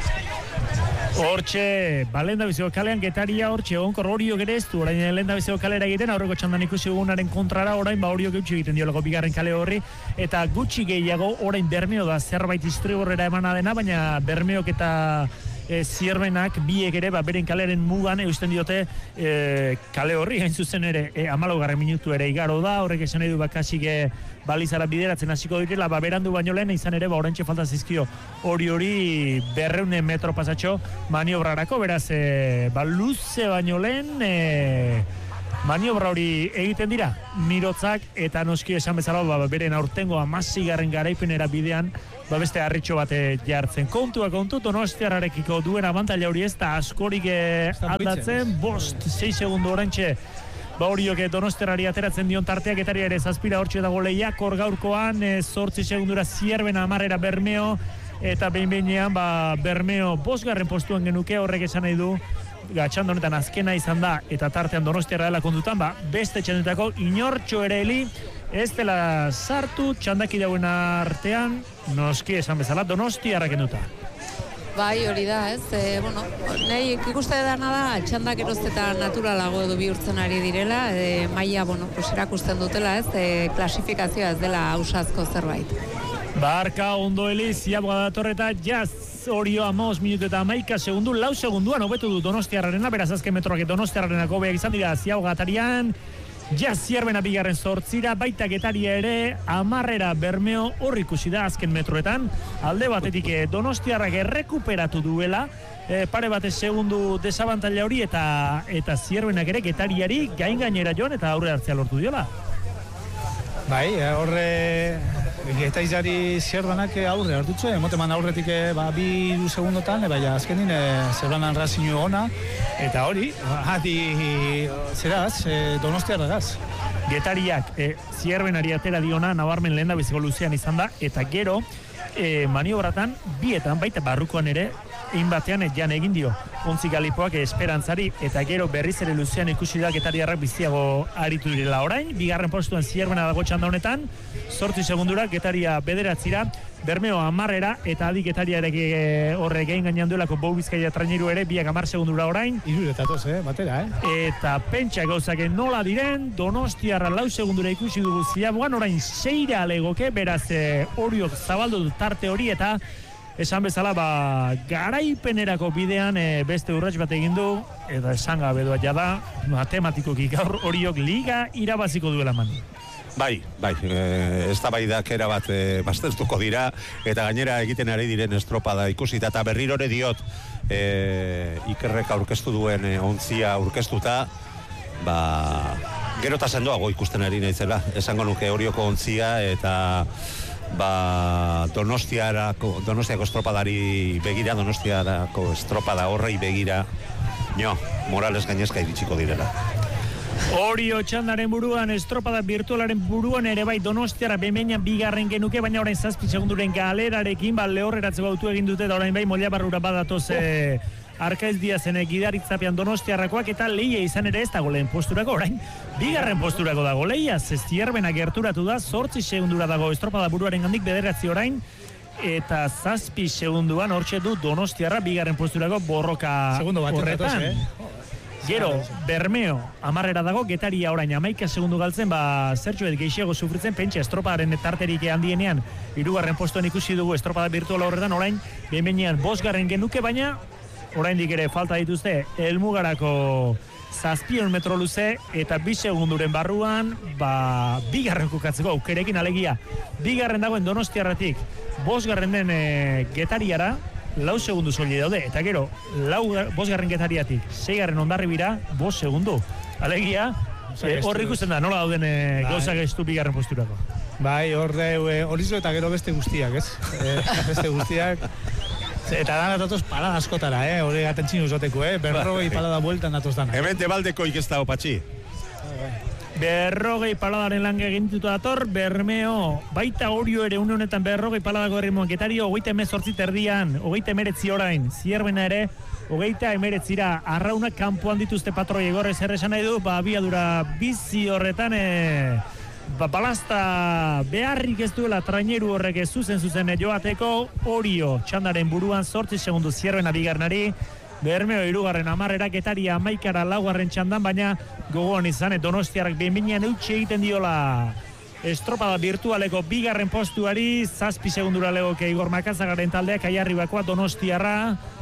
Hortxe, ba, lehen da biziko kalean Getaria hortxe, onkor Orio gereztu, orain lehen da biziko kalera egiten, aurreko txandan ikusi dugunaren kontrara, orain ba Orio geutxi egiten diolako bigarren kale horri, eta gutxi gehiago orain Bermeo da zerbait istriborrera emana dena, baina Bermeok eta e, Zierbenak biek ere ba, beren kaleren mugan eusten diote e, kale horri hain zuzen ere e, amalaugarren minutu ere igaro da, horrek esan nahi du bakasik e, balizara bideratzen hasiko direla, ba, berandu baino lehen izan ere ba, orentxe falta zizkio hori hori berreune metro pasatxo maniobrarako, beraz e, ba, luze baino lehen e, maniobra hori egiten dira Mirotzak eta noski esan bezala ba, beren aurtengo hamaseigarren garaipenera bidean ba beste harritxo bat jartzen. Kontua kontu Donostiarrarekiko duen abantaila hori ez da askorik aldatzen, bost, sei segundu oraintxe ba horiok Donostiarrari ateratzen dion tarteak etaria ere zazpira hortxe dago lehiak, hor gaurkoan zortzi segundura Zierbena amarrera Bermeo eta behin behinean ba Bermeo bosgarren postuan genuke, horrek esan nahi du gatxando honetan azkena izan da eta tartean Donostiarra dela kontutan, ba, beste txandetako inortxo ere heli ez dela sartu txandaki dauen artean, noski esan bezala Donostiarra kenduta. Bai, hori da, ez? E, bueno, nahi ikuste dana da, txandak erozteta naturalago edo bihurtzen ari direla, e, maila, bueno, pues erakusten dutela, ez? E, klasifikazioa ez dela ausazko zerbait. Barka ondo heli, ziabga datorreta, jaz, Orio amos minutu eta amaika segundu, lau segunduan hobetu du Donostiarrarena, beraz azken metroak Donostiarrarenako hobeak izan dira ziabga atarian, jaz Zierbena bigarren zortzira, baita Getaria ere, amarrera Bermeo hor ikusi da azken metroetan, alde batetik Donostiarrak errekuperatu duela, e, pare batez segundu desabantaila hori eta eta Zierbenak ere Getariari gain gainera joan eta aurre hartzea lortu diola. Bai, horre Getaizari Zierbenak aurre hartutzu, emoteman aurretik ba, bi du segundotan, e, baina azkenin e, Zierbenan razinu ona, eta hori, hati zeraz, e, Donostiarragaz. Getariak e, Zierbenari atera diona, nabarmen lehen da biziko luzean izan da, eta gero e, maniobratan, bietan, baita barrukoan ere, egin batean jan egin dio ontzi galipoak esperantzari, eta gero berriz ere luzean ikusi da Getariarrak biziago aritu direla orain, bigarren postuan Zierbena dago txanda honetan, zortzi segundura, Getaria bederatzira, Bermeo amarrera, eta adi Getariarek horre gehin gainean duelako Bou Bizkaia traineru ere, biak amar segundura orain. Irudetatoz, eh, batera, eh? Eta pentsa gauzake nola diren, Donostiarra lau segundura ikusi dugu ziabuan, orain seira legoke, beraz horiok zabaldu du tarte hori, eta esan bezala, ba, garaipenerako bidean e, beste urrats bat egin du, eta esan gabe doa jada, matematikoki gaur horiok liga irabaziko duela man. Bai, bai, e, ez da bai dakera bat e, baztertuko dira, eta gainera egiten ari diren estropada ikusita, eta berrirore diot e, Ikerrek aurkeztu duen e, ontzia aurkeztuta, ba, gero eta sendoago ikusten ari naizela, esango nuke horioko ontzia, eta ba Donostiarako Donostiako estropadari begira, Donostiarako estropada horrei begira, no, Morales gainezka iritsiko direla. Orio txandaren buruan, estropada virtualaren buruan ere bai Donostiarra bemenean bigarren genuke, baina orain zazpi segunduren galerarekin, ba lehorreratzeko autu egin dute, da orain bai Molla Barrura badatoz oh. e, Arkaiz Diazen gidaritzapean Donostiarrakoak, eta lehia izan ere ez dago lehen posturako, orain bigarren posturako dago lehia, Zierbena gerturatu da, zortzi segundura dago estropada buruaren gandik bederatzi orain, eta zazpi segunduan hortxe du Donostiarra bigarren posturako borroka horretan. Eh? Gero, Bermeo amarrera dago, Getaria orain amaika segundu galtzen, ba zertxoet gehiago sufritzen, pentsa estropadaren tarterik handienean, hirugarren postuan ikusi dugu estropada virtuala horretan, orain behin bosgarren genuke, baina oraindik ere falta dituzte helmugarako zazpion metro luze, eta bi segunduren barruan, ba, bigarren kokatzeko aukerekin, alegia, bigarren dagoen Donostiarratik, bosgarren den e, Getariara, lau segundu soili daude, eta gero, lau, bosgarren Getariatik, seigarren Hondarribira, bost segundu. Alegia, e, horri ikusten da, nola dauden e, gauzak estu bigarren posturako. Bai, horre, horizo eta gero beste guztiak, ez? E, beste guztiak. Eta dana datoz palada askotara, eh? Hori atentzin uzoteko, eh? Berrogei palada bueltan datoz dana. Hemen tebaldeko ikesta opatxi. Berrogei paladaren lan egintuta dator, Bermeo, baita Orio ere une honetan berrogei paladako erritmoan Getario, hogeita emezortzi terdian, hogeita emeretzi orain, Zierbena ere, hogeita emeretzira, arraunak kanpoan dituzte patroi egorre zer esan nahi du, ba, abiadura bizi horretan, e, ba, balazta beharrik ez duela traineru horrek zuzen zuzen joateko, Orio txandaren buruan zortzi segundu Zierbena bigarnari, Bermeo hirugarren amarrera, Getaria amaikara laugarren txandan, baina gogoan izan, Donostiarrak behin-behinean eutxe egiten diola estropada virtualeko bigarren postuari, zazpi segundura legoke Igor Makazagaren taldeak, Aiarribakoa Donostiarra,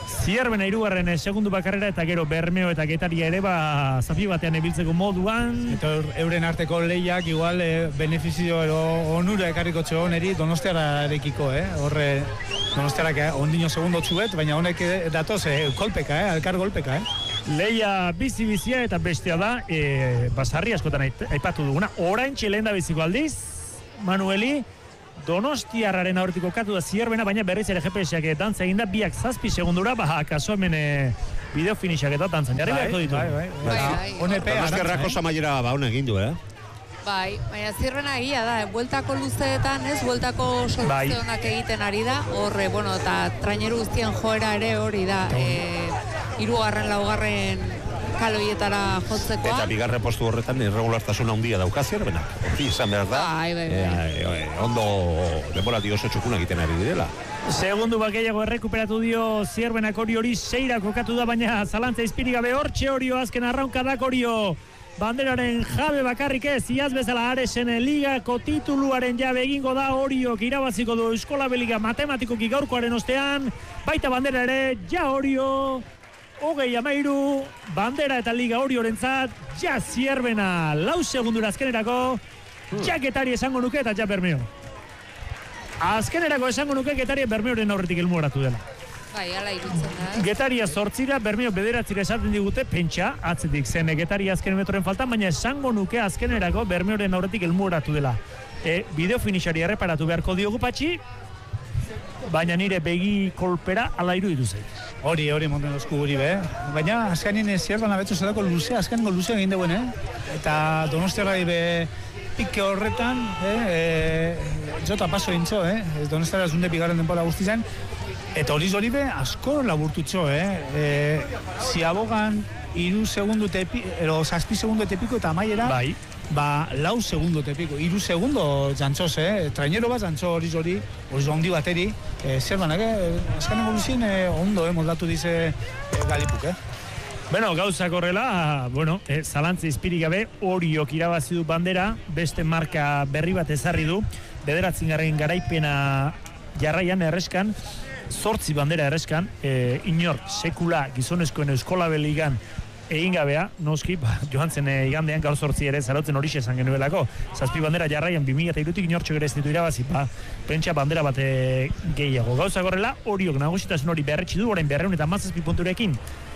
Zierbena hirugarren segundu bakarrera eta gero Bermeo eta Getaria ere ba zapi batean ebiltzeko moduan. Eta euren arteko lehiak igual eh, benefizio ero onura ekarriko txegoneri Donostiararekiko, eh? Horre Donostiarak eh, ondino segundo txuet, baina honek eh, datoz eh, kolpeka, eh? Alkar golpeka, eh? Leia bizi-bizia eta bestea da e, basarri askotan aipatu duguna. Orain txelen da biziko aldiz, Manueli, Donostiarraren aurretik kokatu da Zierbena, baina berriz ere G P S-ak dantza eginda, biak zazpi segundura, ba, kaso hemen e, bideo finishak eta dantzan. Jarri beharko ditu. Bai, bai. Donostiarrako Samaiera ba hona egin du, eh? Bai, baina Zierbena egia da, bueltako luzeetan, ez, bueltako soluzio honak egiten ari da, horre, bueno, eta traineru guztien joera ere hori da, e, hirugarren, laugarren kaloietara jotzekoa. Eta bigarren postu horretan irregulartasun handia dauka Zierbenak. Hori izan behar da. Bai, bai, bai. E, e, ondo denboraldi oso txukuna egiten ari direla. Segundu bakeiago errekuperatu dio Zierbenak hori hori seira kokatu da, baina zalantza izpirik gabe hortxe Orio azken arraunkadak Orio. Banderaren jabe bakarrik ez, iaz bezala Aresen ligako tituluaren jabe egingo da Oriok irabaziko du Euskola Beliga matematikoki gaurkoaren ostean, baita bandera ere, ja Orio, hogei amairu, bandera eta liga Oriorentzat, ja Zierbena, lau segundura azkenerako, ja Getari esango nuke eta ja Bermeo. Azkenerako esango nuke Getari Bermeoren aurretik helmugoratu dela. Bai, ala irutzen da. Getaria zortzira, Bermeo bederatzira esaten digute, pentsa, atzetik zen Getaria azken metroren faltan, baina esango nuke azkenerako Bermeoren aurretik helmugoratu dela. E, bideo finishari erreparatu beharko diogu patxi, baina nire begi kolpera ala iruditu zen. Hori, hori monten dozku guri be. Baina azkanin Zierbena betzu zelako luze, azkaniko luze egin deuen, eh? Eta Donostiarrai be pike horretan, eh? E, jota paso intzo, eh? Donostiarra zunde bigarren denpora guzti zen. Eta hori zori be, asko laburtutxo, eh? E, ziabogan, iru segundu tepi, ero zazpi segundu tepiko eta amaiera, bai. Ba, lau segundo tepiko, iru segundo jantzoz, eh? Trainero bat jantzo hori zori, hori zo handi bateri, eh, Zierbenak, eh? Azkaneko luzien, eh, ondo, eh? Moldatu dize eh, Galipuk, eh? Bueno, gauzak horrela, bueno, eh, zalantza izpirik gabe, Oriok irabazi du bandera, beste marka berri bat ezarri du, bederatzen garren garaipena jarraian erreskan, zortzi bandera erreskan, e, inor sekula gizonezkoen Euskola Beligan egin gabea, noski, ba, joan zen e, igandean gaur zortzi ere zarautzen hori esan genuelako, zazpi bandera jarraian bi mila hirutik inortxo ere ez ditu irabazi, ba, pentsa bandera bat e, gehiago. Gauza gorrela, Oriok nagusitasun hori berretsi du, orain berreun eta mazazpi punturekin,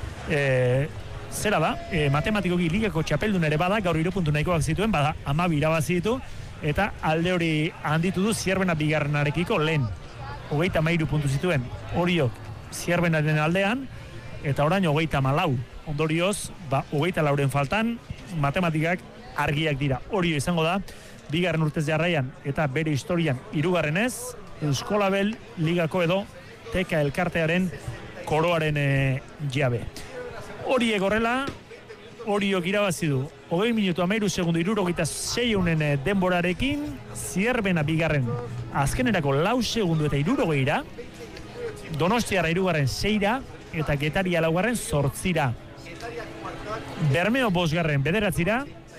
e, zera da, e, matematikoki ligako txapeldun ere bada, gaur iru puntu nahikoak zituen, bada, amabi irabazi ditu, eta alde hori handitu du Zierbena bigarrenarekiko lehen. Hogeita mairu puntu zituen Oriok Zierbenaren aldean, eta orain hogeita malau. Ondorioz, ba, hogeita lauren faltan, matematikak argiak dira. Orio izango da, bigarren urtez jarraian, eta bere historian hirugarrenez, Euskolabel ligako edo Teka elkartearen koroaren e, jabe. Hori egorrela, Oriok irabazi du, hogei minutu amairu segundu irurogeita seiunen denborarekin, Zierbena bigarren azkenerako lau segundu eta irurogeira, Donostiarra irugarren seira, eta Getaria laugarren zortzira. Bermeo bosgarren bederatzira,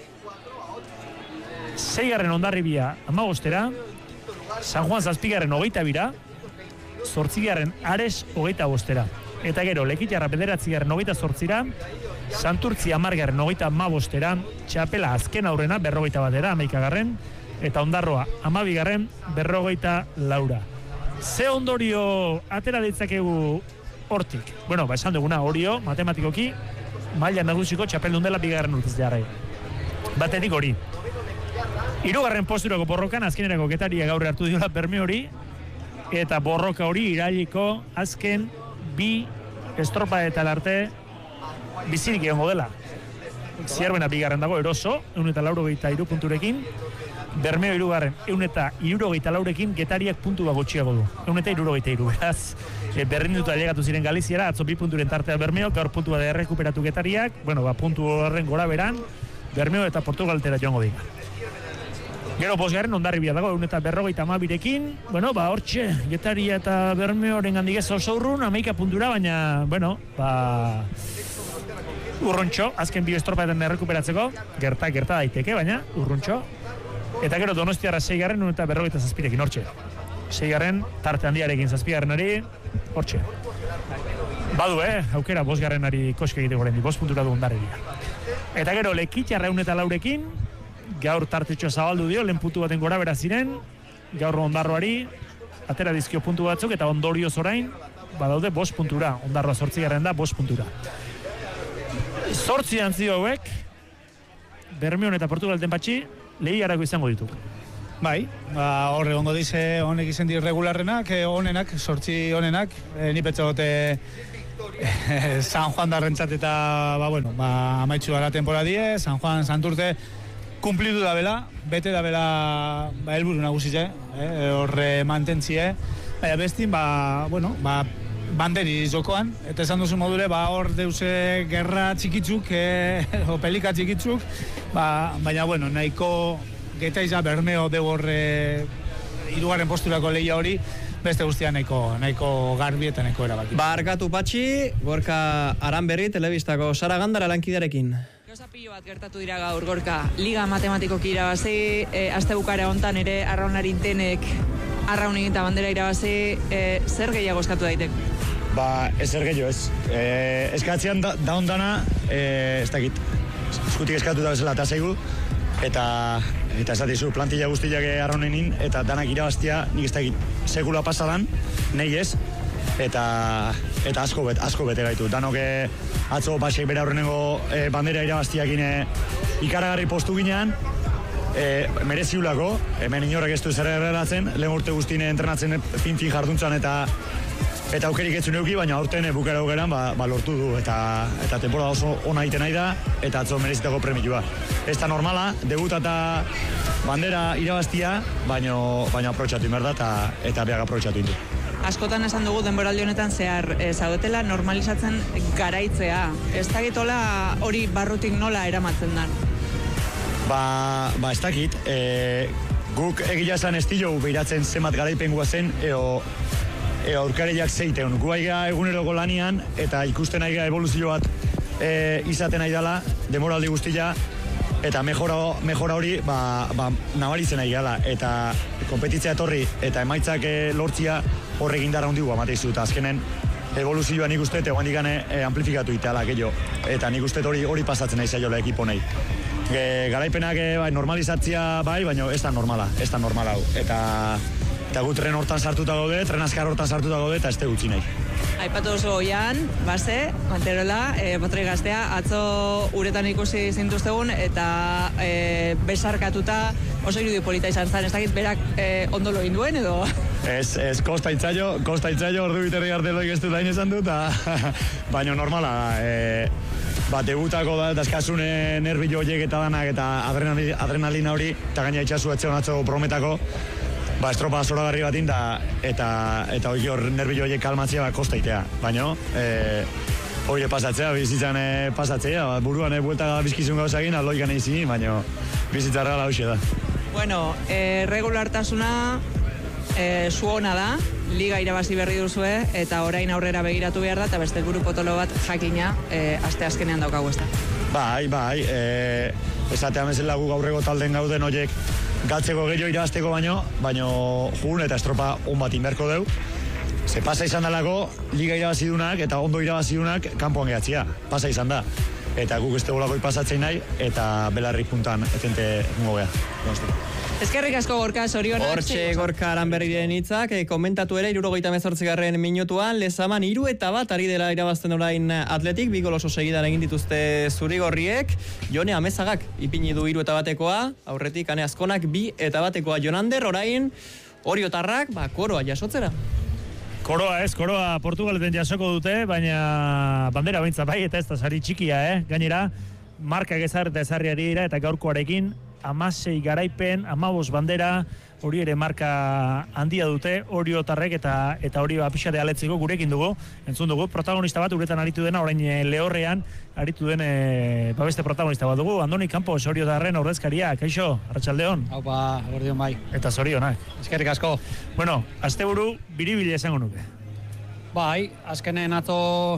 seigarren Hondarribia amabostera, San Juan zazpigarren hogeita bira, zortzigarren Ares hogeita bostera. Eta gero, Lekitarra bederatzigarren hogeita zortzira, Santurtzi amargarren hogeita amabostera, Txapela azken aurrena berrogeita batera, amaikagarren, eta Ondarroa amabigarren berrogeita laura. Ze ondorio atera ditzakegu hortik? Bueno, ba esan duguna, Orio, matematikoki, maila nagusiko txapeldun dela bigarren urtez jarrai. Batetik hori. Hirugarren posturako borrokan, azkenerako Getaria gaur hartu diola Bermeo hori, eta borroka hori irailiko azken bi estropa eta arte bizirik egongo dela. Zierbena bigarren dago eroso, ehun eta laurogeita hiru punturekin, Bermeo hirugarren ehun eta hirurogeita laurekin, Getariak puntu bat gutxiago du. ehun eta hirurogeita hiru, beraz, e, berrinduta llegatu ziren Galiziara, atzo bi punturen tartea Bermeo, gaur puntu bat errekuperatu Getariak, bueno, ba, puntu horren gora beran, Bermeo eta Portugaltera joango dira. Gero bosgarren Hondarribia dago, ehun eta berrogeita hamabirekin, bueno, ba, hortxe, Getaria eta Bermeoren gandik ez oso urrun, hamaika puntura, baina, bueno, ba, urruntxo, azken bi estropaetan errekuperatzeko, gerta, gerta daiteke, baina, urruntxo. Eta gero Donostiarra seigarren, ehun eta berrogeita zazpirekin, hortxe. Seigarren, tarte handiarekin zazpigarrenari, hortxe. Badu, eh? Aukera bosgarrenari koske egiteko oraindik, bost puntura du Hondarribia. Eta gero, Lekitxarraun eta laurekin, gaur tartetxo zabaldu dio, lehen puntu baten gora bera ziren, gaur Ondarroari, atera dizkio puntu batzuk, eta ondorioz orain, badaude bost puntura, Ondarroa zortzigarren da, bost puntura. Zortzi antzio hauek, Bermeon eta Portugal denpatxi, lehiarako izango ditu. Bai, ba, hor egongo dize honek izen di regularrenak, eh, onenak, sortzi onenak, eh, ni petxote eh, San Juan darrentzat eta, ba, bueno, ba, amaitxu gara temporadie, San Juan Santurte kumplitu da bela, bete da bela, ba, helburu nagusize, eh, horre mantentzie, baina bestin, ba, bueno, ba, banderi jokoan, eta esan duzu modure, ba, hor deuse gerra txikitzuk, eh, o pelika txikitzuk, ba, baina, bueno, nahiko Getaiza Bermeo de horre hirugarren posturako lehia hori, beste guztia nahiko, nahiko garbi eta nahiko erabaki. Barkatu Patxi, Gorka Aranberri, telebistako Sara Gandara lankidearekin. Gauza pilo bat gertatu dira gaur, Gorka. Liga matematikoki irabazi, e, aste bukara hontan ere arraunari denek arraun egin eta bandera irabazi, e, zer gehiago eskatu daitek? Ba, ezer gehiago ez. E, eskatzean da, da ondana, e, ez dakit, eskutik eskatu da bezala eta zaigu, eta eta esatizu plantilla guztiak arraunenin, eta danak irabaztia, nik ez dakit, sekula pasadan, nahi ez, eta eta asko, bet, asko bete gaitu. Danok atzo pasek bere aurrenengo e, bandera irabaztiakin e, ikaragarri postu ginean, e, mereziulako, hemen inorrek ez du zer erreratzen, lehen urte guztine entrenatzen fin-fin jarduntzan eta eta aukerik etzu neuki, baina aurten bukara aukeran ba, ba lortu du, eta eta temporada oso ona egiten nahi da, eta atzo merezitako premioa. Ez da normala, debuta eta bandera irabaztia, baina baina aprotxatu inberda, eta, eta beak aprotxatu indu. Askotan esan dugu denboraldi honetan zehar, e, zaudetela normalizatzen garaitzea. Ez dakitola hori barrutik nola eramatzen dan? Ba, ba ez dakit, e, guk egia esan estilo behiratzen zenbat garaipen guazen, eo E, aurkareiak zeiteun. Gu aiga eguneroko lanian eta ikusten aiga evoluzio bat e, izaten nahi dela, demoraldi guztia, eta mejora, mejora hori ba, ba, nabaritzen nahi gala. Eta kompetitzea etorri eta emaitzak e, lortzia horrekin dara hondigu amateizu. Eta azkenen evoluzioa nik uste, egoan digane e, amplifikatu iteala, gehiago. Eta nik uste hori hori pasatzen nahi zaiola ekipo nahi. E, garaipenak e, bai, normalizatzia bai, baina ez da normala, ez da normala hau. Eta Eta gu tren hortan sartuta gaude, tren azkar hortan sartuta gaude, eta ez te gutxi nahi. Aipatu oso oian, base, Manterola, e, Patroi Gaztea, atzo uretan ikusi zintuztegun, eta e, besarkatuta oso irudi polita izan zen, ez dakit berak e, ondolo induen edo? Ez, ez, kosta itzaio, kosta itzaio, ordu biterri arteloik ez dut hain esan dut, baina normala, e, ba, debutako da, eta eskazune nervio horiek eta danak, eta adrenalina hori, eta gaina itxasu etxean atzo brometako, ba, estropa zoragarri bat inda, eta, eta hori hor nervio horiek kalmatzea ba, kosta itea. Baina, e, hori pasatzea, bizitzan e, pasatzea, ba, buruan e, buelta bizkizun gauzagin, aloikan egin, baina bizitza regala hoxe da. Bueno, e, regulartasuna e, zuona da, liga irabazi berri duzue, eta orain aurrera begiratu behar da, eta beste buru potolo bat jakina, e, aste azkenean daukagu ez da. Bai, bai, e, esatea bezala gu gaurrego talden gauden horiek, galtzeko gehiago irabazteko baino, baino jugun eta estropa on bat inberko deu. Ze pasa izan dalako, liga irabazidunak eta ondo irabazidunak kanpoan gehatzia. Pasa izan da. Eta guk ez tegolako ipasatzen nahi, eta belarrik puntan etente mungo geha. Eskerrik asko Gorka, zorionak. Hortxe Gorka Aranberriren hitzak, e, komentatu ere, hirurogeita hemezortzigarren minutuan, Lezaman hiru eta bat ari dela irabazten orain Atletik, bi gol oso segidan egin dituzte zurigorriek, Jone Amezagak ipini du hiru eta batekoa, aurretik Ane Azkonak bi eta batekoa, Jonander orain Oriotarrak, ba, koroa jasotzera. Koroa ez, koroa Portugaleten jasoko dute, baina bandera baintza bai, eta ez da sari txikia, eh? Gainera, markak ezar eta ezarriari dira, eta gaurkoarekin, amasei garaipen, amabos bandera, hori ere marka handia dute, Oriotarrek eta eta hori apixade aletzeko gurekin dugu, entzun dugu, protagonista bat uretan aritu dena, orain lehorrean aritu den e, babeste protagonista bat dugu, Andoni Campos, Oriotarren aurrezkaria, kaixo, arratsaldeon. Haupa, gordion bai. Eta zorionak. Eskerrik asko. Bueno, asteburu biribile esango nuke. Bai, azkenen atzo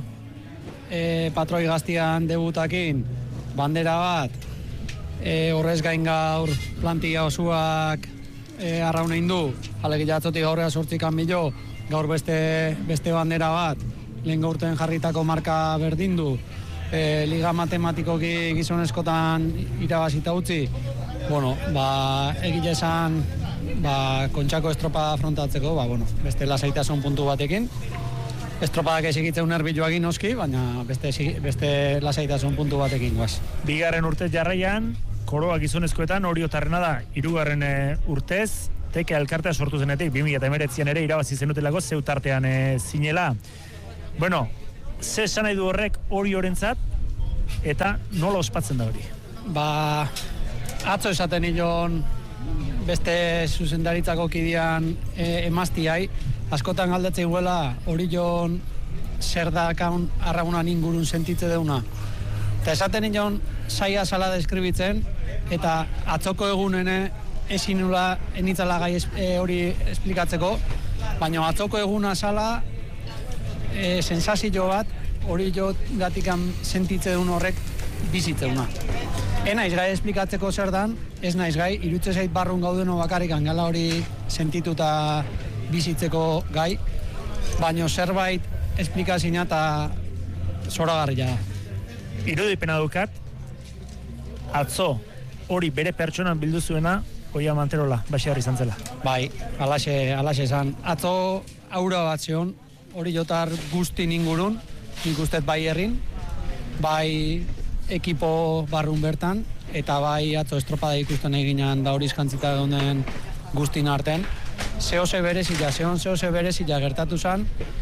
e, Patroi Gaztian debutakin, bandera bat, E, horrez gain gaur plantilla osuak e, arraunein du, alegila atzotik gaurrea sortzikan bilo, gaur beste, beste bandera bat, lehen gaurten jarritako marka berdin du, e, liga matematikoki gizonezkotan irabazita utzi, bueno, ba, egile esan, ba, Kontxako estropada afrontatzeko, ba, bueno, beste lasaitasun puntu batekin. Estropadak ezikitzen nervioakin noski, baina beste, beste lasaitasun puntu batekin guaz. Bigarren urtez jarraian, koroa gizonezkoetan oriotarrena da, hirugarren e, urtez, teke elkartea sortu zenetik, bi mila hemeretzian ere irabazi zenutelako zeutartean e, zinela. Bueno, ze esan nahi du horrek oriorentzat, eta nola ospatzen da hori? Ba, atzo esaten nion beste zuzendaritzako kidean e, emaztiai, askotan galdetzei guela Orion zer da kaun arraunan ingurun sentitze deuna. Eta esaten nion saia sala deskribitzen, eta atzoko egunene ezin nula enitzala gai e, hori esplikatzeko, baina atzoko eguna sala e, sensazio bat hori jo gatikan sentitze deun horrek bizitzeuna. Ez naiz gai esplikatzeko zer dan, ez naiz gai, irutze zait barrun gaudeno bakarrikan gala hori sentituta bizitzeko gai, baino zerbait esplikazina eta zoragarria da. Irudipena dukat, atzo hori bere pertsonan bildu zuena Oia Manterola, Basiarri izan zela. Bai, alaxe, alaxe esan. Atzo aura bat zion, hori jotar guztin ingurun, nik ustez bai herrin, bai ekipo barrun bertan, eta bai atzo estropada ikusten eginan da hori izkantzita donen guztin arten. Zehose berezila, zehon zehose berezila gertatu zen,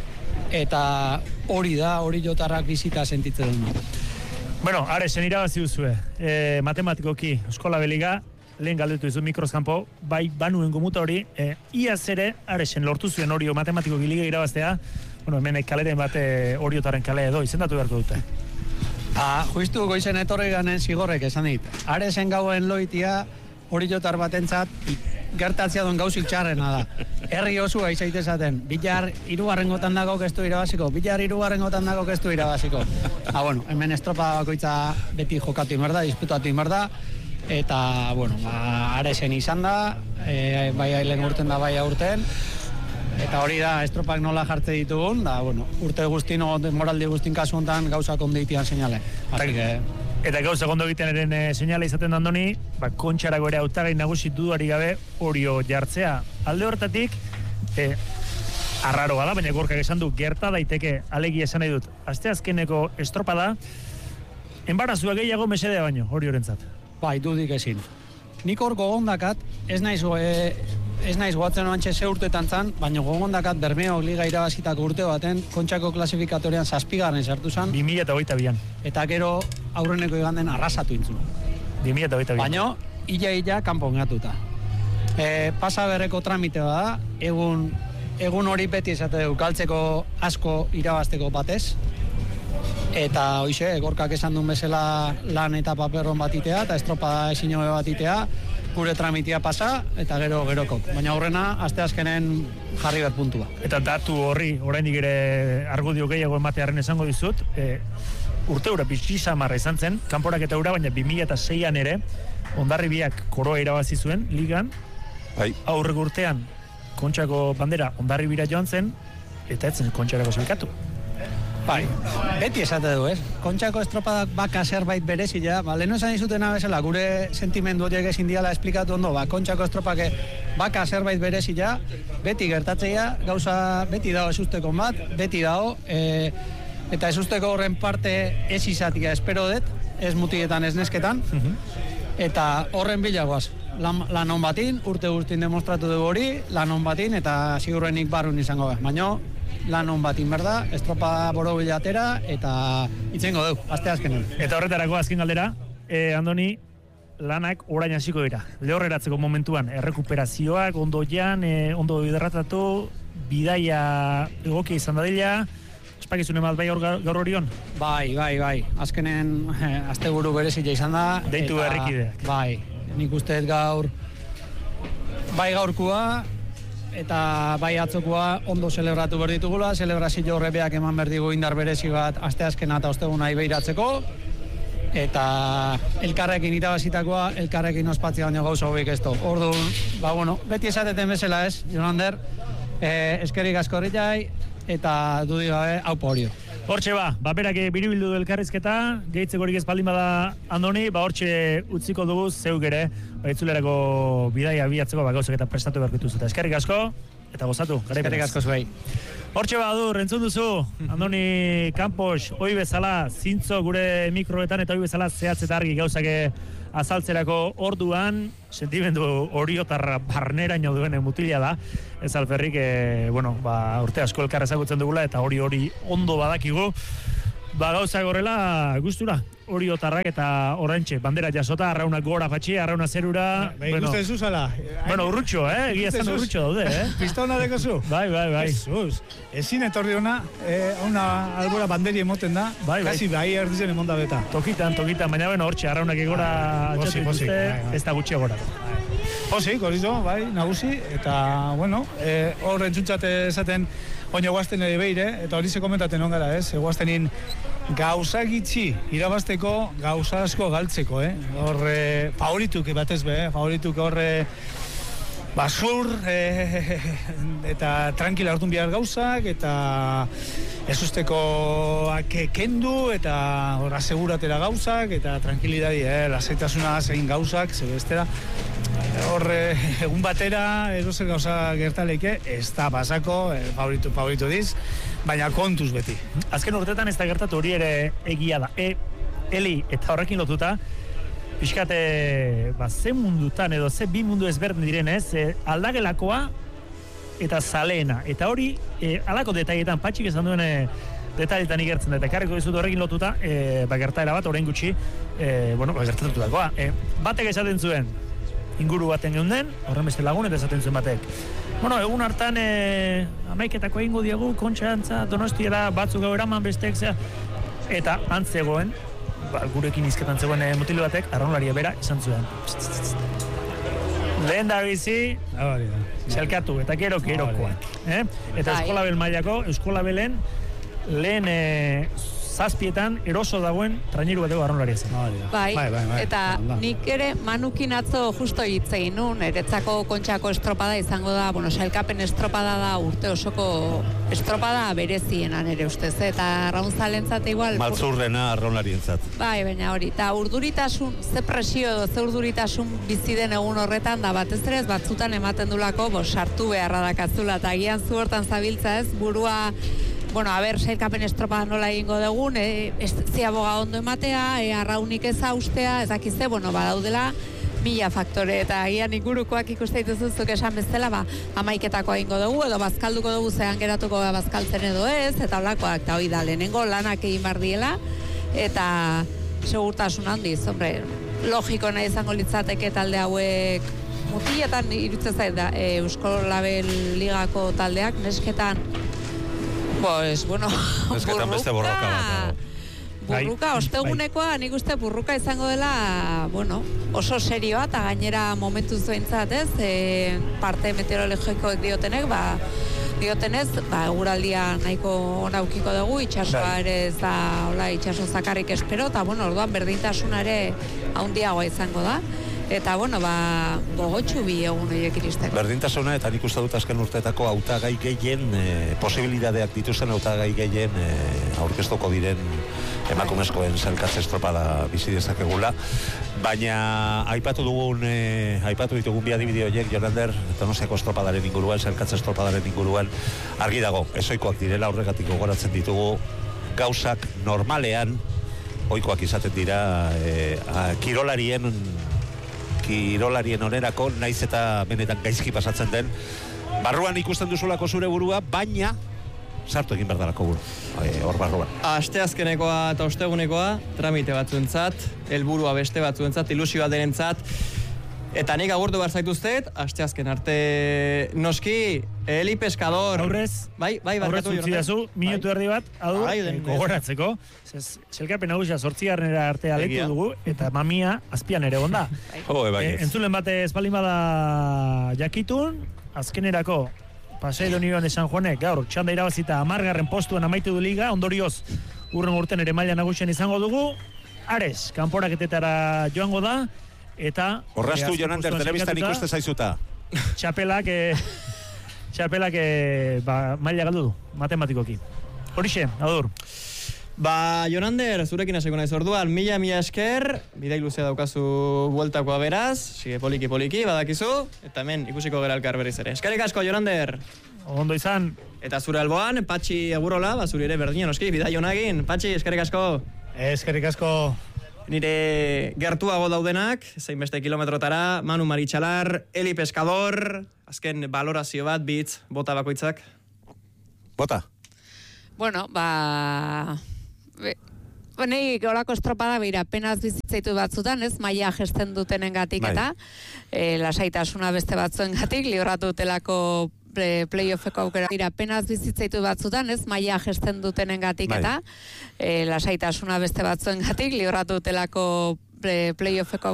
eta hori da, hori jotarrak bizita sentitzen duen. Bueno, Aresen irabazi duzue, e, matematikoki, Eskola Beliga, lehen galdetu izu mikroskampo, bai banuen gomuta hori, e, iaz ere Aresen lortu zuen hori matematikoki liga irabaztea, bueno, hemen kaleren bat horiotaren kale edo, izendatu beharko dute. Ah, justu goizen etorri ganen zigorrek esan dit. Aresen gauen loitia hori jotar batentzat gertatzea duen gauzik txarrena da. Herri osua izaitezaten, bilar hirugarrengotan dago kestu irabaziko, bilar hirugarrengotan dago kestu irabaziko. Ah, bueno, hemen estropa bakoitza beti jokatu imerda, disputatu imerda, eta, bueno, ba, Aresen izan da, e, bai ailen urten da bai aurten, eta hori da, estropak nola jartze ditugun, da, bueno, urte guztin, moraldi guztin kasu honetan gauzak ondo itian seinale. Así que... Eta gauza gondo egiten eren e, seinale izaten da Andoni, ba, Kontxarako ere hautagai nagusi dudarik gabe orio jartzea. Alde hortatik, e, arraroa da, baina Gorkak esan du, gerta daiteke, alegia esan nahi dut. Aste azkeneko estropada, enbarazua gehiago mesedea baino, hori horentzat. Bai, dudik ezin. Nik hor gogondakat, ez naiz, e, ez naiz goatzen oantxe ze urtetan zan, baina gogondakat Bermeok liga irabazitako urte baten, Kontxako klasifikatorean zazpigarren sartu zan. bi mila hogeita bian. Eta gero aurreneko iganden arrasatu intzun. bi mila hogeita bian. Baina, illa-illa kanpon gatuta. E, pasa berreko tramite da, egun, egun hori beti esate dugu, galtzeko asko irabazteko batez, eta hoize, Gorkak esan duen bezala lan eta paperron batitea, eta estropada esinoe batitea, gure tramitea pasa, eta gero gerokok. Baina aurrena, aste azkenen jarri behar puntua. Eta datu horri, oraindik ere argudio gehiago ematearen esango dizut, e, urte ura bizisa marra izan zen, kanporak eta ura, baina bi mila seian ere, Hondarribiak koroa irabazi zuen, ligan, bai. Aurrek urtean, Kontxako bandera Hondarribira joan zen, eta etzen Kontxarako zelkatu. Bai, beti esate du, ez? Kontxako estropadak baka zerbait berezila, ba, lehen esan izutena bezala, gure sentimendu horiek ezin diala esplikatu ondo, ba, Kontxako estropake baka zerbait berezila, beti gertatzea, gauza beti dago ez usteko bat, beti dago, e, eta ez usteko horren parte ez izatia espero dut, ez mutietan, ez nesketan, eta horren bilagoaz, lan, lan on batin, urte guztin demostratu dugu hori, lan on batin, eta ziurrenik barrun izango da, baina lan on batin berda, estropa boro bilatera, eta itzengo dugu, azte azkenen. Eta horretarako azken galdera, e, Andoni, lanak orain hasiko dira. Lehorreratzeko momentuan, errekuperazioak, ondo jan, e, ondo biderratatu, bidaia egokia izan dadila, espakizun emaz bai gaur horion? Bai, bai, bai. Azkenen eh, asteburu berezia izan da. Deitu herrikideak. Bai, nik uste gaur, bai gaurkua, eta bai atzokoa ondo zelebratu behar ditugula, zelebrazio horrebeak eman behar digu indar berezi bat aste azkena eta osteguna ibeiratzeko, eta elkarrekin irabazitakoa, elkarrekin ospatzea baino gauza hobik ez du. Orduan, ba bueno, beti esateten bezala ez, Jonander, eh, eskerik asko horritai, eta dudik gabe, hau porio. Hortxe ba, baperak biribildu du elkarrizketa, gehitzeko ez baldin bada Andoni, ba hortxe utziko dugu zeuk ere, ba itzulerako bidaia biatzeko ba gauzak eta prestatu beharko dituzu. Eskerrik asko eta gozatu. Eskerrik asko zuei. Hortxe ba du, entzun duzu, Andoni Campos, oi bezala, zintzo gure mikroetan eta oi bezala zehatz eta argi gauzak azaltzerako orduan, sentimendu oriotarra barneraino duen mutila da, ez alferrik, e, bueno, ba, urte asko elkar ezagutzen dugula, eta hori hori ondo badakigu, ba gauza gorrela gustura, oriotarrak eta orantxe, bandera jasota, arrauna gora patxi, arrauna zerura, Bai, bueno, gustu zuzala. bueno, urrutxo, eh, egia esan urrutxo daude, eh. Pistona deko zu? Bai, bai, bai. Jesus, ezin etorri ona, eh, una albora banderi emoten da, bai, bai. kasi bai erdizen emonda beta. Tokitan, tokitan, baina beno, hortxe, arraunak egora Posi, atxatu posi, dituzte, bai, bai. ez da gutxi egora. Pozik, hori zo, bai, nagusi, eta, bueno, eh, hor entzuntzate esaten, oina guazten ere beire, eta hori ze komentaten ongara, ez? Guaztenin gauza gitxi irabazteko, gauza asko galtzeko, eh? Horre, favorituk batez be, eh? Favorituk horre, basur, eh, eta tranquila hartun bihar gauzak, eta ez usteko kendu, eta hor aseguratera gauzak, eta tranquilidadi, eh? Lasaitasuna zein gauzak, zebestera, horre, egun batera, erozer gauza gertaleike, ez da pasako, eh, favoritu, favoritu diz, baina kontuz beti. Azken urtetan ez da gertatu hori ere egia da. E, Eli, eta horrekin lotuta, pixkate, ba, ze mundutan edo ze bi mundu ezberdin direnez, e, aldagelakoa eta zaleena. Eta hori, e, alako detailetan, patxik esan duen e, detailetan igertzen da. Eta karriko dizut horrekin lotuta, e, ba, gertaera bat, orain gutxi, e, bueno, ba, gertatutakoa. E, batek esaten zuen, inguru baten geunden, horren beste lagun eta esaten zuen batek. Bueno, egun hartan e, amaiketako egingo diegu, kontxantza, donostiera, batzuk gau eraman besteek, zea, eta antzegoen, ba, gurekin izketan zegoen e, mutilu batek, arraunlaria bera esan zuen. Lehen da bizi, txelkatu, eta gero gerokoak. Eh? Eta Euskolabel mailako, Euskolabelen lehen e, zazpietan eroso dagoen traineru bateko arraunlaria zen. Bai, bai, bai, bai, eta nik ere manukin atzo justo hitzegin nun, eretzako kontxako estropada izango da, bueno, sailkapen estropada da urte osoko estropada berezienan ere ustez, eta arraunzalentzat igual... Maltzurrena arraunlarientzat. Bai, baina hori, eta urduritasun, ze presio edo, ze urduritasun bizi den egun horretan, da batez ere ez batzutan ematen dulako, bo, sartu beharra dakazula, eta agian zu hortan zabiltza ez, burua... Bueno, a ber, sailkapen estropada nola egingo dugun, e, ez ziaboga ondo ematea, e, arraunik ez austea, ez dakizte, bueno, badaudela mila faktore, eta agian ingurukoak ikuste dituzuzuk esan bezala, ba, amaiketako egingo dugu, edo bazkalduko dugu zean geratuko da bazkaltzen edo ez, eta olakoak, eta hoi da, lehenengo lanak egin bar diela, eta segurtasun handiz, hombre, logiko nahi izango litzateke talde hauek mutiletan irutzen zait da, e, Euskolabel ligako taldeak, nesketan, pues, bueno, Esketan beste borroka bat. Burruka, ostegunekoa, nik uste burruka izango dela, bueno, oso serioa, eta gainera momentu zuentzat, ez, e, parte meteorologikoek diotenek, ba, diotenez, ba, eguraldia nahiko ona ukiko dugu, itxasoa ere ez da, hola, itxaso zakarrik espero, eta, bueno, orduan berdintasuna ere haundiagoa izango da. Eta, bueno, ba, gogotxu bi egun horiek iristeko. Berdintasuna, eta nik uste dut azken urteetako hautagai gehien, e, posibilidadeak dituzten hautagai gehien e, aurkeztuko diren emakumezkoen sailkatze estropada bizi dezakegula. Baina aipatu dugun, e, aipatu ditugun bi adibide horiek, Jonander, Donostiako estropadaren inguruan, sailkatze estropadaren inguruan, argi dago, ezoikoak direla, horregatik gogoratzen ditugu, gauzak normalean, ohikoak izaten dira, e, a, kirolarien kirolarien onerako, naiz eta benetan gaizki pasatzen den, barruan ikusten duzulako zure burua, baina sartu egin berdalako buru, hor barruan. Asteazkenekoa eta ostegunekoa, tramite batzuentzat, helburua beste batzuentzat, ilusioa denentzat, eta nik agurtu behar zaituztet, asteazken arte noski, Eli Pescador. Aurrez, bai, bai, aurrez utzidazu, minutu erdi bat, hau, bai, eh, gogoratzeko, txelkapen nagusia zortzigarrenera arte aletu dugu, eta mamia azpian ere gonda. Oh, bai, e, entzulen bate espaldin bada jakitun, azkenerako Pasei Donibane de San Juanek, gaur, txanda irabazita amargarren postuan amaitu du liga, ondorioz, urren urten ere maila nagusian izango dugu, Ares, kanporaketetara joango da, eta... Horraztu, Jonander, telebistan ikuste zaizuta. Txapelak, eh, txapelak e, ba, maila galdu du, matematikoki. Horixe, adur. Ba, Jonander, zurekin hasiko naiz orduan, mila mila esker, bidai luzea daukazu bueltakoa beraz, sige poliki poliki, badakizu, eta hemen ikusiko gera elkar berriz ere. Eskerrik asko, Jonander! Ondo izan. Eta zure alboan, Patxi Agurola, ba, zuri ere berdinen oski, bidai honagin. Patxi, eskerrik asko! Eskerrik asko! Nire gertuago daudenak, zein beste kilometrotara, Manu Maritxalar, Eli Pescador, azken balorazio bat, bitz, bota bakoitzak. Bota. Bueno, ba... Nei, horako estropada bera, penaz bizitzaitu batzutan, ez, maia gesten dutenen gatik eta e, lasaitasuna beste batzuen gatik, libratu dutelako playoffeko aukera dira penaz bizitzaitu batzutan, ez, maia gesten dutenen gatik eta e, lasaitasuna beste batzuen gatik, libratu dutelako playoffeko